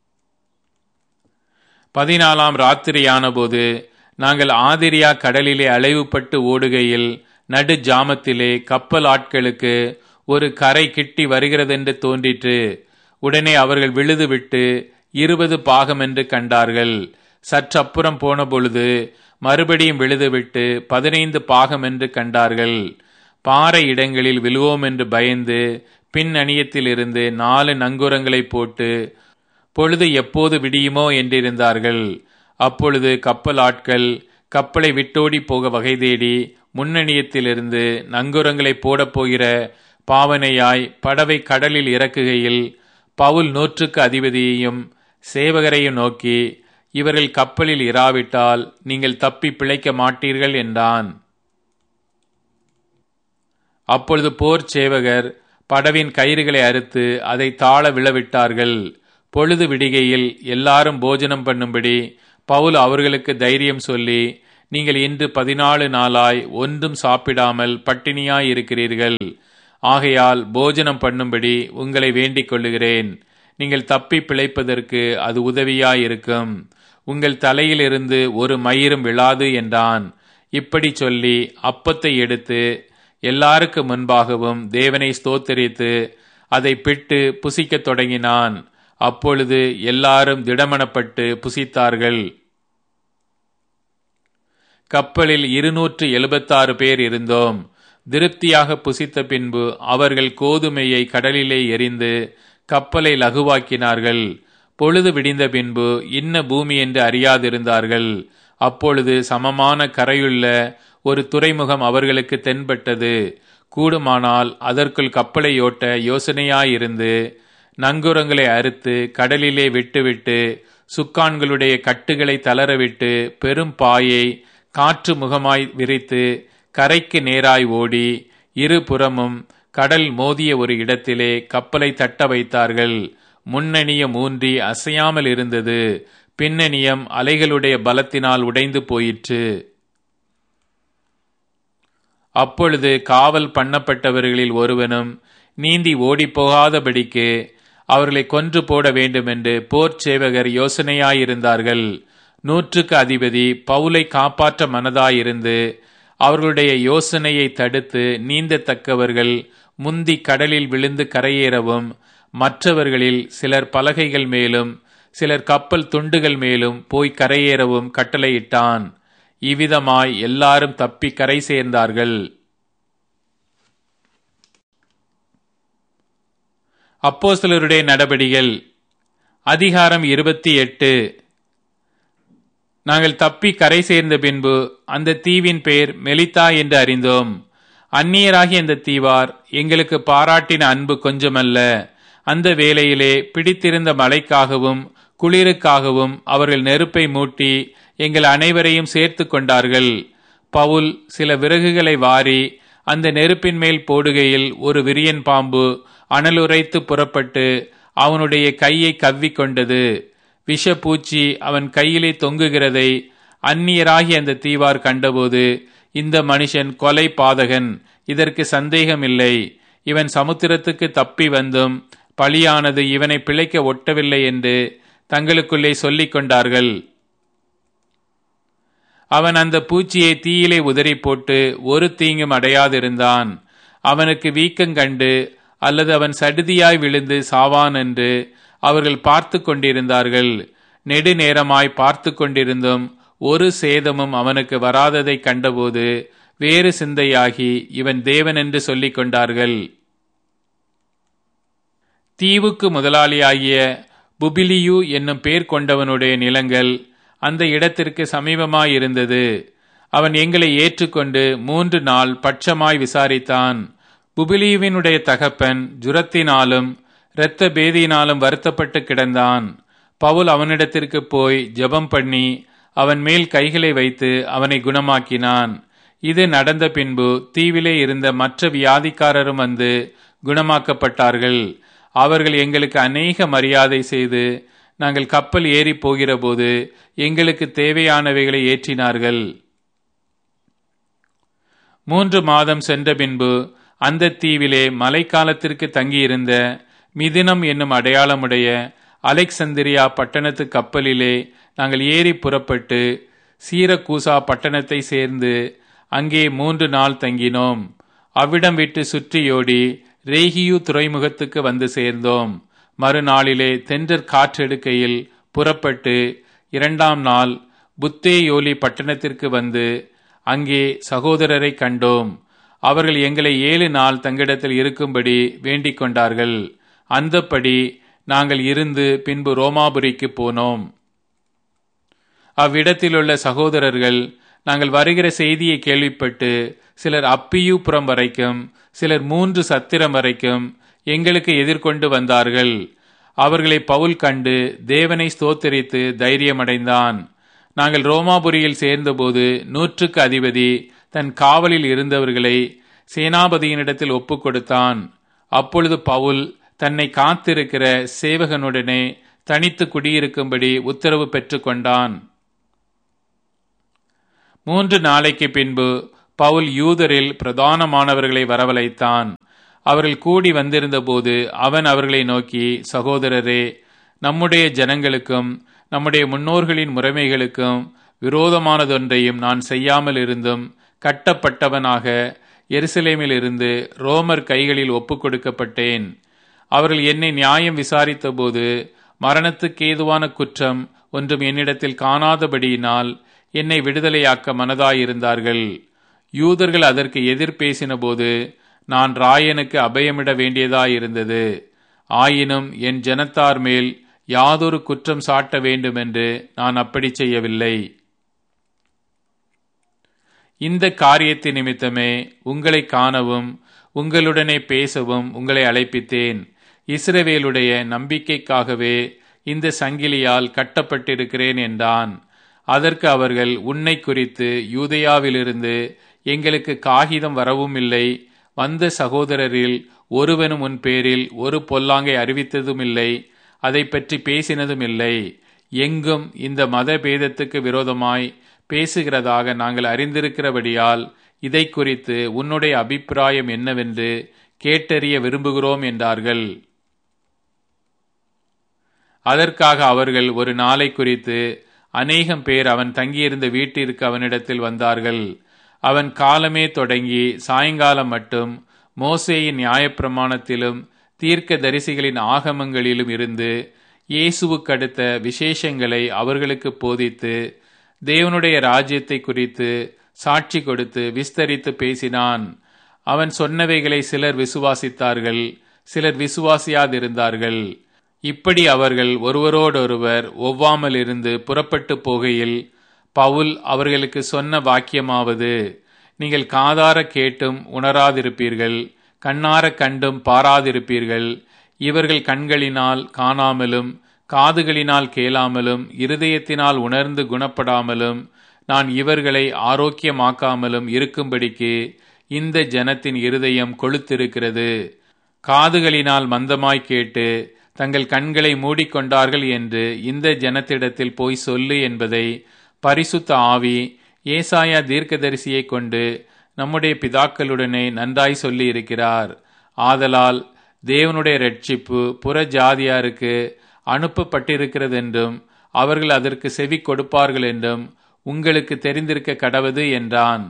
S1: பதினாலாம் ராத்திரியான போது நாங்கள் ஆதிரியா கடலிலே அலைவுபட்டு ஓடுகையில் நடு ஜாமத்திலே கப்பல் ஆட்களுக்கு ஒரு கரை கிட்டி வருகிறதென்று தோன்றிற்று. உடனே அவர்கள் விழுது விட்டு இருபது பாகம் என்று கண்டார்கள். சற்றப்புறம் போன பொழுது மறுபடியும் விழுதுவிட்டு பதினைந்து பாகம் என்று கண்டார்கள். பாறை இடங்களில் விழுவோம் என்று பயந்து பின் அணியத்திலிருந்து நாலு நங்குரங்களை போட்டு பொழுது எப்போது விடியுமோ என்றிருந்தார்கள். அப்பொழுது கப்பல் ஆட்கள் கப்பலை விட்டோடி போக வகை தேடி முன்னணியத்திலிருந்து நங்குரங்களை போடப் போகிற பாவனையாய் படவை கடலில் இறக்குகையில் பவுல் நூற்றுக்கு அதிபதியையும் சேவகரையும் நோக்கி, இவர்கள் கப்பலில் இராவிட்டால் நீங்கள் தப்பி பிழைக்க மாட்டீர்கள் என்றான். அப்பொழுது போர் சேவகர் படவின் கயிறுகளை அறுத்து அதை தாழ விழவிட்டார்கள். பொழுது விடிகையில் எல்லாரும் போஜனம் பண்ணும்படி பவுல் அவர்களுக்கு தைரியம் சொல்லி, நீங்கள் இன்று பதினாலு நாளாய் ஒன்றும் சாப்பிடாமல் பட்டினியாய் இருக்கிறீர்கள். ஆகையால் போஜனம் பண்ணும்படி உங்களை வேண்டிக் கொள்ளுகிறேன். நீங்கள் தப்பி பிழைப்பதற்கு அது உதவியாயிருக்கும். உங்கள் தலையிலிருந்து ஒரு மயிரும் விழாது என்றான். இப்படி சொல்லி அப்பத்தை எடுத்து எல்லாருக்கு முன்பாகவும் தேவனை ஸ்தோத்தரித்து அதை பிட்டு புசிக்கத் தொடங்கினான். அப்பொழுது எல்லாரும் திடமனப்பட்டு புசித்தார்கள். கப்பலில் இருநூற்று எழுபத்தாறு பேர் இருந்தோம். திருப்தியாக புசித்த பின்பு அவர்கள் கோதுமையை கடலிலே எறிந்து கப்பலை லகுவாக்கினார்கள். பொழுது விடிந்த பின்பு இன்ன பூமி என்று அறியாதிருந்தார்கள். அப்பொழுது சமமான கரையுள்ள ஒரு துறைமுகம் அவர்களுக்கு தென்பட்டது. கூடுமானால் அதற்குள் கப்பலை ஓட்ட யோசனையாயிருந்து நங்குரங்களை அறுத்து கடலிலே விட்டுவிட்டு சுக்கான்களுடைய கட்டுகளை தளரவிட்டு பெரும் பாயை காற்று முகமாய் விரித்து கரைக்கு நேராய் ஓடி இருபுறமும் கடல் மோதிய ஒரு இடத்திலே கப்பலை தட்ட வைத்தார்கள். முன்னணியம் ஊன்றி அசையாமல் இருந்தது. பின்னணியம் அலைகளுடைய பலத்தினால் உடைந்து போயிற்று. அப்பொழுது காவல் பண்ணப்பட்டவர்களில் ஒருவனும் நீந்தி ஓடிப்போகாதபடிக்கு அவர்களை கொன்று போட வேண்டுமென்று போர்ச் சேவகர் யோசனையாயிருந்தார்கள். நூற்றுக்கு அதிபதி பவுலை காப்பாற்ற மனதாயிருந்து அவர்களுடைய யோசனையை தடுத்து நீந்தத்தக்கவர்கள் முந்தி கடலில் விழுந்து கரையேறவும், மற்றவர்களில் சிலர் பலகைகள் மேலும் சிலர் கப்பல் துண்டுகள் மேலும் போய் கரையேறவும் கட்டளையிட்டான். இவ்விதமாய் எல்லாரும் தப்பி கரை சேர்ந்தார்கள். அப்போஸ்தலருடைய நடபடிகள் அதிகாரம் இருபத்தி எட்டு. நாங்கள் தப்பி கரை சேர்ந்த பின்பு அந்த தீவின் பெயர் மெலித்தா என்று அறிந்தோம். அந்நியராகிய அந்த தீவார் எங்களுக்கு பாராட்டின அன்பு கொஞ்சமல்ல. அந்த வேளையிலே பிடித்திருந்த மழைக்காகவும் குளிருக்காகவும் அவர்கள் நெருப்பை மூட்டி எங்கள் அனைவரையும் சேர்த்து கொண்டார்கள். பவுல் சில விறகுகளை வாரி அந்த நெருப்பின் மேல் போடுகையில் ஒரு விரியன் பாம்பு அனலுரைத்து புறப்பட்டு அவனுடைய கையை கவ்விக்கொண்டது. விஷப்பூச்சி அவன் கையிலே தொங்குகிறதை அந்நியராகி அந்த தீவார் கண்டபோது, இந்த மனுஷன் கொலை பாதகன், இதற்கு சந்தேகமில்லை, இவன் சமுத்திரத்துக்கு தப்பி வந்தும் பழியானது இவனை பிழைக்க ஒட்டவில்லை என்று தங்களுக்குள்ளே சொல்லிக் கொண்டார்கள். அவன் அந்த பூச்சியை தீயிலே உதறி போட்டு ஒரு தீங்கும் அடையாதிருந்தான். அவனுக்கு வீக்கங்கண்டு அல்லது அவன் சடுதியாய் விழுந்து சாவான் என்று அவர்கள் பார்த்து கொண்டிருந்தார்கள். நெடுநேரமாய் பார்த்து கொண்டிருந்தும் ஒரு சேதமும் அவனுக்கு வராததை கண்டபோது வேறு சிந்தையாகி இவன் தேவன் என்று சொல்லிக் கொண்டார்கள். தீவுக்கு முதலாளியாகிய புபிலியு என்னும் பேர் கொண்டவனுடைய நிலங்கள் அந்த இடத்திற்கு சமீபமாயிருந்தது. அவன் எங்களை ஏற்றுக்கொண்டு மூன்று நாள் பட்சமாய் விசாரித்தான். புபிலியுவினுடைய தகப்பன் ஜுரத்தினாலும் இரத்த பேதியினாலும் வருத்தப்பட்டு கிடந்தான். பவுல் அவனிடத்திற்கு போய் ஜெபம் பண்ணி அவன் மேல் கைகளை வைத்து அவனை குணமாக்கினான். இது நடந்த பின்பு தீவிலே இருந்த மற்ற வியாதிக்காரரும் வந்து குணமாக்கப்பட்டார்கள். அவர்கள் எங்களுக்கு அநேக மரியாதை செய்து நாங்கள் கப்பல் ஏறி போகிற போது எங்களுக்கு தேவையானவைகளை ஏற்றினார்கள். மூன்று மாதம் சென்ற பின்பு அந்த தீவிலே மழைக்காலத்திற்கு தங்கியிருந்த மிதினம் என்னும் அடையாளமுடைய அலெக்சந்திரியா பட்டணத்து கப்பலிலே நாங்கள் ஏறி புறப்பட்டு சீரக்கூசா பட்டணத்தை சேர்ந்து அங்கே மூன்று நாள் தங்கினோம். அவ்விடம் விட்டு சுற்றியோடி ரேகியு துறைமுகத்துக்கு வந்து சேர்ந்தோம். மறுநாளிலே தென்றற் காற்றெடுக்கையில் புறப்பட்டு இரண்டாம் நாள் புத்தேயோலி பட்டணத்திற்கு வந்து அங்கே சகோதரரை கண்டோம். அவர்கள் எங்களை ஏழு நாள் தங்கிடத்தில் இருக்கும்படி வேண்டிக் கொண்டார்கள். அந்தப்படி நாங்கள் இருந்து பின்பு ரோமாபுரிக்கு போனோம். அவ்விடத்திலுள்ள சகோதரர்கள் நாங்கள் வருகிற செய்தியை கேள்விப்பட்டு சிலர் அப்பியூபுரம் வரைக்கும் சிலர் மூன்று சத்திரம் வரைக்கும் எங்களுக்கு எதிர்கொண்டு வந்தார்கள். அவர்களை பவுல் கண்டு தேவனை ஸ்தோத்தரித்து தைரியமடைந்தான். நாங்கள் ரோமாபுரியில் சேர்ந்தபோது நூற்றுக்கு அதிபதி தன் காவலில் இருந்தவர்களை சேனாபதியினிடத்தில் ஒப்புக் கொடுத்தான். அப்பொழுது பவுல் தன்னை காத்திருக்கிற சேவகனுடனே தனித்து குடியிருக்கும்படி உத்தரவு பெற்று கொண்டான். மூன்று நாளைக்கு பின்பு பவுல் யூதரில் பிரதானமானவர்களை வரவழைத்தான். அவர்கள் கூடி வந்திருந்த போது அவன் அவர்களை நோக்கி, சகோதரரே, நம்முடைய ஜனங்களுக்கும் நம்முடைய முன்னோர்களின் முறைமைகளுக்கும் விரோதமானதொன்றையும் நான் செய்யாமல் இருந்தும் கட்டப்பட்டவனாக எருசலேமில் இருந்து ரோமர் கைகளில் ஒப்புக் கொடுக்கப்பட்டேன். அவர்கள் என்னை நியாயம் விசாரித்த போது மரணத்துக்கு ஏதுவான குற்றம் ஒன்றும் என்னிடத்தில் காணாதபடியினால் என்னை விடுதலையாக்க மனதாயிருந்தார்கள். யூதர்கள் அதற்கு எதிர் பேசின போது நான் ராயனுக்கு அபயமிட வேண்டியதாயிருந்தது. ஆயினும் என் ஜனத்தார் மேல் யாதொரு குற்றம் சாட்ட வேண்டுமென்று நான் அப்படி செய்யவில்லை. இந்த காரியத்தின் நிமித்தமே உங்களை காணவும் உங்களுடனே பேசவும் உங்களை அழைப்பித்தேன். இஸ்ரவேலுடைய நம்பிக்கைக்காகவே இந்த சங்கிலியால் கட்டப்பட்டிருக்கிறேன் என்றான். அதற்கு அவர்கள், உன்னை குறித்து யூதேயாவிலிருந்து எங்களுக்கு காகிதம் வரவும் இல்லை, வந்த சகோதரரில் ஒருவனும் உன் பேரில் ஒரு பொல்லாங்கை அறிவித்ததும் இல்லை, அதை பற்றி பேசினதும் இல்லை. எங்கும் இந்த மத பேதத்துக்கு விரோதமாய் பேசுகிறதாக நாங்கள் அறிந்திருக்கிறபடியால் இதை குறித்து உன்னுடைய அபிப்பிராயம் என்னவென்று கேட்டறிய விரும்புகிறோம் என்றார்கள். அதற்காக அவர்கள் ஒரு நாளை குறித்து அநேகம் பேர் அவன் தங்கியிருந்த வீட்டிற்கு அவனிடத்தில் வந்தார்கள். அவன் காலமே தொடங்கி சாயங்காலம் மட்டும் மோசேயின் நியாயப்பிரமாணத்திலும் தீர்க்க தரிசிகளின் ஆகமங்களிலும் இருந்து இயேசுவுக்கு அடுத்த விசேஷங்களை அவர்களுக்கு போதித்து தேவனுடைய ராஜ்யத்தை குறித்து சாட்சி கொடுத்து விஸ்தரித்து பேசினான். அவன் சொன்னவைகளை சிலர் விசுவாசித்தார்கள், சிலர் விசுவாசியாதிருந்தார்கள். இப்படி அவர்கள் ஒருவரோடொருவர் ஒவ்வாமல் இருந்து புறப்பட்டு போகையில் பவுல் அவர்களுக்கு சொன்ன வாக்கியமாவது, நீங்கள் காதார கேட்டும் உணராதிருப்பீர்கள், கண்ணார கண்டும் பாராதிருப்பீர்கள். இவர்கள் கண்களினால் காணாமலும் காதுகளினால் கேளாமலும் இருதயத்தினால் உணர்ந்து குணப்படாமலும் நான் இவர்களை ஆரோக்கியமாக்காமலும் இருக்கும்படிக்கு இந்த ஜனத்தின் இருதயம் கொழுத்திருக்கிறது. காதுகளினால் மந்தமாய் கேட்டு தங்கள் கண்களை மூடிக்கொண்டார்கள் என்று இந்த ஜனத்திடத்தில் போய் சொல்லு என்பதை பரிசுத்த ஆவி ஏசாயா தீர்க்கதரிசியை கொண்டு நம்முடைய பிதாக்களுடனே நன்றாய் சொல்லி இருக்கிறார். ஆதலால் தேவனுடைய இரட்சிப்பு புற ஜாதியாருக்கு அனுப்பப்பட்டிருக்கிறது என்றும் அவர்கள் அதற்கு செவி கொடுப்பார்கள் என்றும் உங்களுக்கு தெரிந்திருக்க கடவது என்றான்.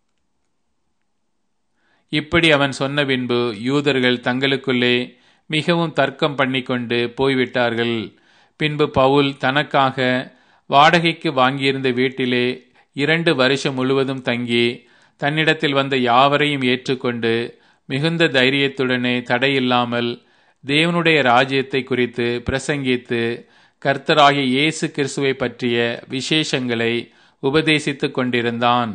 S1: இப்படி அவன் சொன்ன பின்பு யூதர்கள் தங்களுக்குள்ளே மிகவும் தர்க்கம் பண்ணி கொண்டு போய்விட்டார்கள். பின்பு பவுல் தனக்காக வாடகைக்கு வாங்கியிருந்த வீட்டிலே இரண்டு வருஷம் முழுவதும் தங்கி தன்னிடத்தில் வந்த யாவரையும் ஏற்றுக்கொண்டு மிகுந்த தைரியத்துடனே தடையில்லாமல் தேவனுடைய ராஜ்யத்தை குறித்து பிரசங்கித்து கர்த்தராகிய இயேசு கிறிஸ்துவை பற்றிய விசேஷங்களை உபதேசித்துக் கொண்டிருந்தான்.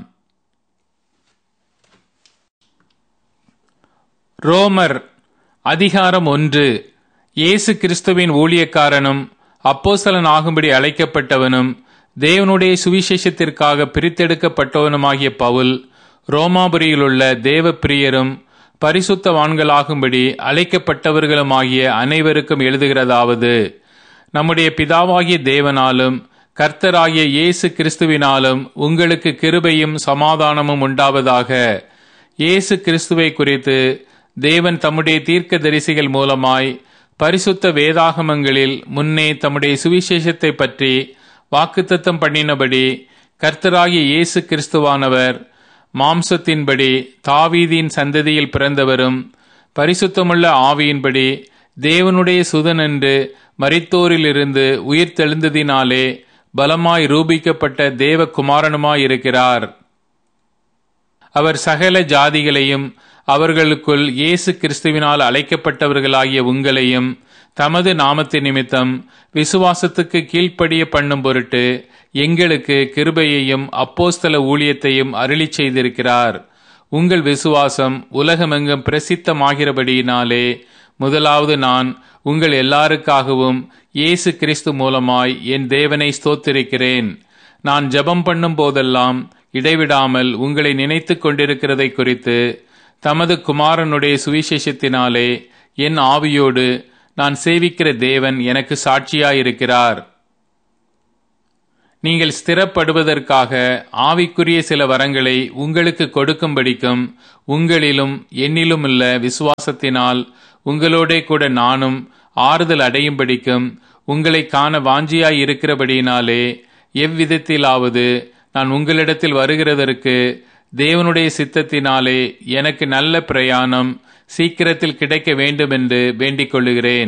S1: ரோமர் அதிகாரம் ஒன்று. இயேசு கிறிஸ்துவின் ஊழியக்காரனும் அப்போஸ்தலன் ஆகும்படி அழைக்கப்பட்டவனும் தேவனுடைய சுவிசேஷத்திற்காக பிரித்தெடுக்கப்பட்டவனுமாகிய பவுல், ரோமாபுரியிலுள்ள தேவ பிரியரும் பரிசுத்தவான்களாகும்படி அழைக்கப்பட்டவர்களுமாகிய அனைவருக்கும் எழுதுகிறதாவது, நம்முடைய பிதாவாகிய தேவனாலும் கர்த்தராகிய இயேசு கிறிஸ்துவினாலும் உங்களுக்கு கிருபையும் சமாதானமும் உண்டாவதாக. இயேசு கிறிஸ்துவை குறித்து தேவன் தம்முடைய தீர்க்க தரிசிகள் மூலமாய் பரிசுத்த வேதாகமங்களில் முன்னே தம்முடைய சுவிசேஷத்தை பற்றி வாக்குத்தத்தம் பண்ணினபடி கர்த்தராகிய இயேசு கிறிஸ்துவானவர் மாம்சத்தின்படி தாவீதின் சந்ததியில் பிறந்தவரும் பரிசுத்தமுள்ள ஆவியின்படி தேவனுடைய சுதன் என்று மரித்தோரிலிருந்து உயிர் தெழுந்ததினாலே பலமாய் ரூபிக்கப்பட்ட தேவ குமாரனுமாயிருக்கிறார். அவர் சகல ஜாதிகளையும் அவர்களுக்குள் இயேசு கிறிஸ்துவினால் அழைக்கப்பட்டவர்களாகிய உங்களையும் தமது நாமத்தின் நிமித்தம் விசுவாசத்துக்கு கீழ்ப்படிய பண்ணும் பொருட்டு எங்களுக்கு கிருபையையும் அப்போஸ்தல ஊழியத்தையும் அருளி செய்திருக்கிறார். உங்கள் விசுவாசம் உலகமெங்கும் பிரசித்தமாகிறபடியினாலே முதலாவது நான் உங்கள் எல்லாருக்காகவும் இயேசு கிறிஸ்து மூலமாய் என் தேவனை ஸ்தோத்திரிக்கிறேன். நான் ஜெபம் பண்ணும் போதெல்லாம் இடைவிடாமல் உங்களை நினைத்து கொண்டிருக்கிறதை குறித்து தமது குமாரனுடைய சுவிசேஷத்தினாலே என் ஆவியோடு நான் சேவிக்கிற தேவன் எனக்கு சாட்சியாயிருக்கிறார். நீங்கள் ஸ்திரப்படுவதற்காக ஆவிக்குரிய சில வரங்களை உங்களுக்கு கொடுக்கும்படிக்கும் உங்களிலும் என்னிலுமுள்ள விசுவாசத்தினால் உங்களோடே கூட நானும் ஆறுதல் அடையும்படிக்கும் உங்களை காண வாஞ்சியாய் இருக்கிறபடியினாலே எவ்விதத்திலாவது நான் உங்களிடத்தில் வருகிறதற்கு தேவனுடைய சித்தத்தினாலே எனக்கு நல்ல பிரயாணம் சீக்கிரத்தில் கிடைக்க வேண்டுமென்று வேண்டிக் கொள்ளுகிறேன்.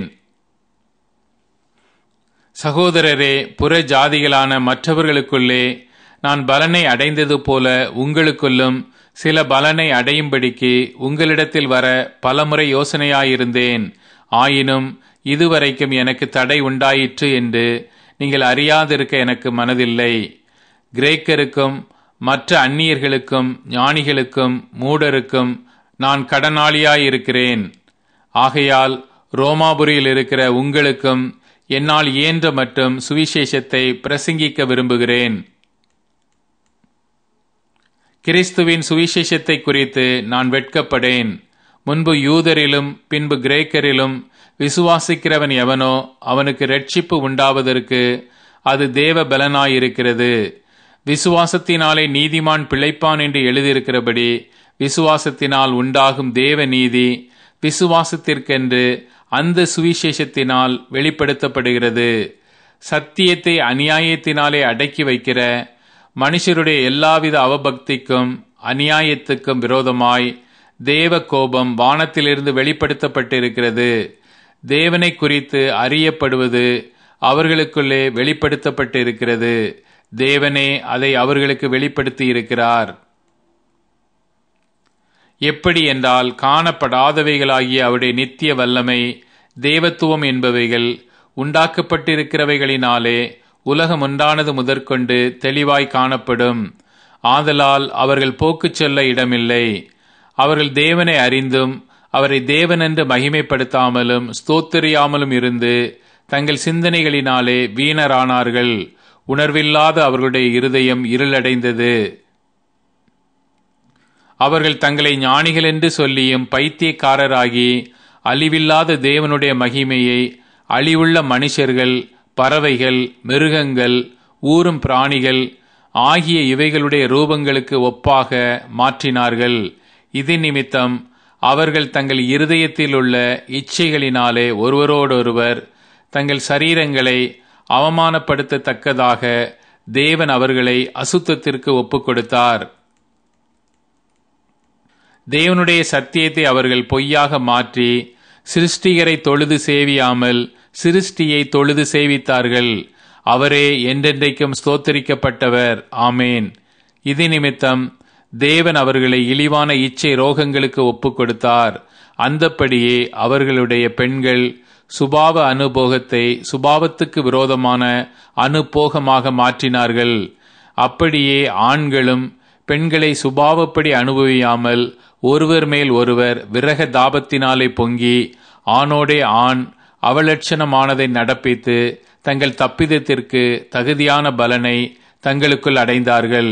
S1: சகோதரரே, புற ஜாதிகளான மற்றவர்களுக்குள்ளே நான் பலனை அடைந்தது போல உங்களுக்குள்ளும் சில பலனை அடையும்படிக்கு உங்களிடத்தில் வர பலமுறை யோசனையாயிருந்தேன். ஆயினும் இதுவரைக்கும் எனக்கு தடை உண்டாயிற்று என்று நீங்கள் அறியாதிருக்க எனக்கு மனதில்லை. கிரேக்கருக்கும் மற்ற அந்நியர்களுக்கும் ஞானிகளுக்கும் மூடருக்கும் நான் கடனாளியாயிருக்கிறேன். ஆகையால் ரோமாபுரியில் இருக்கிற உங்களுக்கும் என்னால் இயன்ற மட்டும் சுவிசேஷத்தை பிரசங்கிக்க விரும்புகிறேன். கிறிஸ்துவின் சுவிசேஷத்தை குறித்து நான் வெட்கப்படேன். முன்பு யூதரிலும் பின்பு கிரேக்கரிலும் விசுவாசிக்கிறவன் எவனோ அவனுக்கு இரட்சிப்பு உண்டாவதற்கு அது தேவ பலனாயிருக்கிறது. விசுவாசத்தினாலே நீதிமான் பிழைப்பான் என்று எழுதியிருக்கிறபடி விசுவாசத்தினால் உண்டாகும் தேவ நீதி விசுவாசத்திற்கென்று அந்த சுவிசேஷத்தினால் வெளிப்படுத்தப்படுகிறது. சத்தியத்தை அநியாயத்தினாலே அடக்கி வைக்கிற மனுஷருடைய எல்லாவித அவபக்திக்கும் அநியாயத்துக்கும் விரோதமாய் தேவ கோபம் வானத்திலிருந்து வெளிப்படுத்தப்பட்டிருக்கிறது. தேவனை குறித்து அறியப்படுவது அவர்களுக்குள்ளே வெளிப்படுத்தப்பட்டிருக்கிறது. தேவனே அதை அவர்களுக்கு வெளிப்படுத்தி இருக்கிறார். எப்படி என்றால், காணப்படாதவைகளாகிய அவருடைய நித்திய வல்லமை தேவத்துவம் என்பவைகள் உண்டாக்கப்பட்டிருக்கிறவைகளினாலே உலகம் உண்டானது முதற்கொண்டு தெளிவாய் காணப்படும். ஆதலால் அவர்கள் போக்குச் சொல்ல இடமில்லை. அவர்கள் தேவனை அறிந்தும் அவரை தேவனென்று மகிமைப்படுத்தாமலும் ஸ்தோத்திரியாமலும் இருந்து தங்கள் சிந்தனைகளினாலே வீணரானார்கள். உணர்வில்லாத அவர்களுடைய இருதயம் இருளடைந்தது. அவர்கள் தங்களை ஞானிகள் என்று சொல்லியும் பைத்தியக்காரராகி அழிவில்லாத தேவனுடைய மகிமையை அழிவுள்ள மனுஷர்கள், பறவைகள், மிருகங்கள், ஊரும் பிராணிகள் ஆகிய இவைகளுடைய ரூபங்களுக்கு ஒப்பாக மாற்றினார்கள். இது நிமித்தம் அவர்கள் தங்கள் இருதயத்தில் உள்ள இச்சைகளினாலே ஒருவரோடொருவர் தங்கள் சரீரங்களை அவமானப்படுத்தத்தக்கதாக தேவன் அவர்களை அசுத்தத்திற்கு ஒப்புக் கொடுத்தார். தேவனுடைய சத்தியத்தை அவர்கள் பொய்யாக மாற்றி சிருஷ்டிகரை தொழுது சேவியாமல் சிருஷ்டியை தொழுது சேவித்தார்கள். அவரே என்றென்றைக்கும் ஸ்தோத்தரிக்கப்பட்டவர். ஆமேன். இது நிமித்தம் தேவன் அவர்களை இழிவான இச்சை ரோகங்களுக்கு ஒப்புக் கொடுத்தார். அந்தப்படியே அவர்களுடைய பெண்கள் சுபாவ அனுபோகத்தை சுபாவத்துக்கு விரோதமான அனுபோகமாக மாற்றினார்கள். அப்படியே ஆண்களும் பெண்களை சுபாவப்படி அனுபவியாமல் ஒருவர் மேல் ஒருவர் விரக தாபத்தினாலே பொங்கி ஆணோடே ஆண் அவலட்சணமானதை நடப்பித்து தங்கள் தப்பிதத்திற்கு தகுதியான பலனை தங்களுக்குள் அடைந்தார்கள்.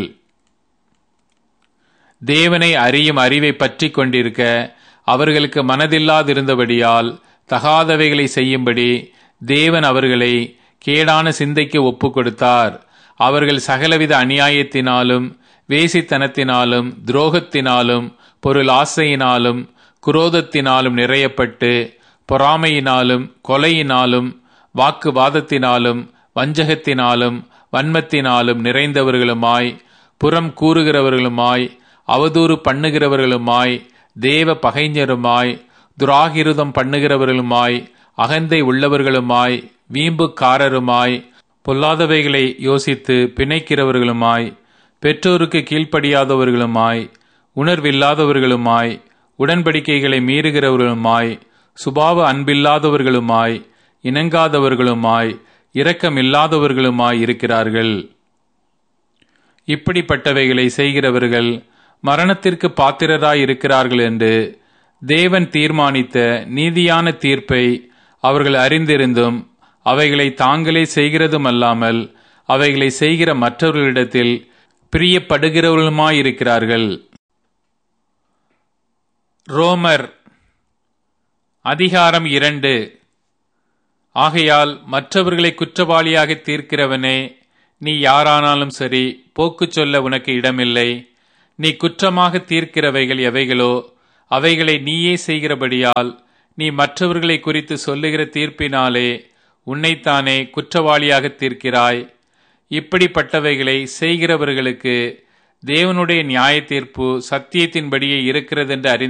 S1: தேவனை அறியும் அறிவை பற்றி கொண்டிருக்க அவர்களுக்கு மனதில்லாதிருந்தபடியால் தகாதவைகளை செய்யும்படி தேவன் அவர்களை கேடான சிந்தைக்கு ஒப்புக் கொடுத்தார். அவர்கள் சகலவித அநியாயத்தினாலும் வேசித்தனத்தினாலும் துரோகத்தினாலும் பொருள் ஆசையினாலும் குரோதத்தினாலும் நிறையப்பட்டு பொறாமையினாலும் கொலையினாலும் வாக்குவாதத்தினாலும் வஞ்சகத்தினாலும் வன்மத்தினாலும் நிறைந்தவர்களுமாய் புறம் கூறுகிறவர்களுமாய் அவதூறு பண்ணுகிறவர்களுமாய் தேவ பகைஞருமாய் துராகிருதம் பண்ணுகிறவர்களுமாய் அகந்தை உள்ளவர்களுமாய் வீம்புக்காரருமாய் பொல்லாதவைகளை யோசித்து பிணைக்கிறவர்களுமாய் பெற்றோருக்கு கீழ்ப்படியாதவர்களுமாய் உணர்வில்லாதவர்களுமாய் உடன்படிக்கைகளை மீறுகிறவர்களுமாய் சுபாவ அன்பில்லாதவர்களுமாய் இணங்காதவர்களுமாய் இரக்கமில்லாதவர்களுமாய் இருக்கிறார்கள். இப்படிப்பட்டவைகளை செய்கிறவர்கள் மரணத்திற்கு பாத்திரராய் இருக்கிறார்கள் என்று தேவன் தீர்மானித்த நீதியான தீர்ப்பை அவர்கள் அறிந்திருந்தும் அவைகளை தாங்களே செய்கிறதுமல்லாமல் அவைகளை செய்கிற மற்றவர்களிடத்தில் பிரியப்படுகிறவர்களுமாயிருக்கிறார்கள். ரோமர் அதிகாரம் இரண்டு. ஆகையால் மற்றவர்களை குற்றவாளியாக தீர்க்கிறவனே, நீ யாரானாலும் சரி, போக்குச் சொல்ல உனக்கு இடமில்லை. நீ குற்றமாக தீர்க்கிறவைகள் எவைகளோ அவைகளை நீயே செய்கிறபடியால் நீ மற்றவர்களை குறித்து சொல்லுகிற தீர்ப்பினாலே உன்னைத்தானே குற்றவாளியாக தீர்க்கிறாய். இப்படிப்பட்டவைகளை செய்கிறவர்களுக்கு தேவனுடைய நியாய தீர்ப்பு சத்தியத்தின்படியே இருக்கிறதென்று அறிந்து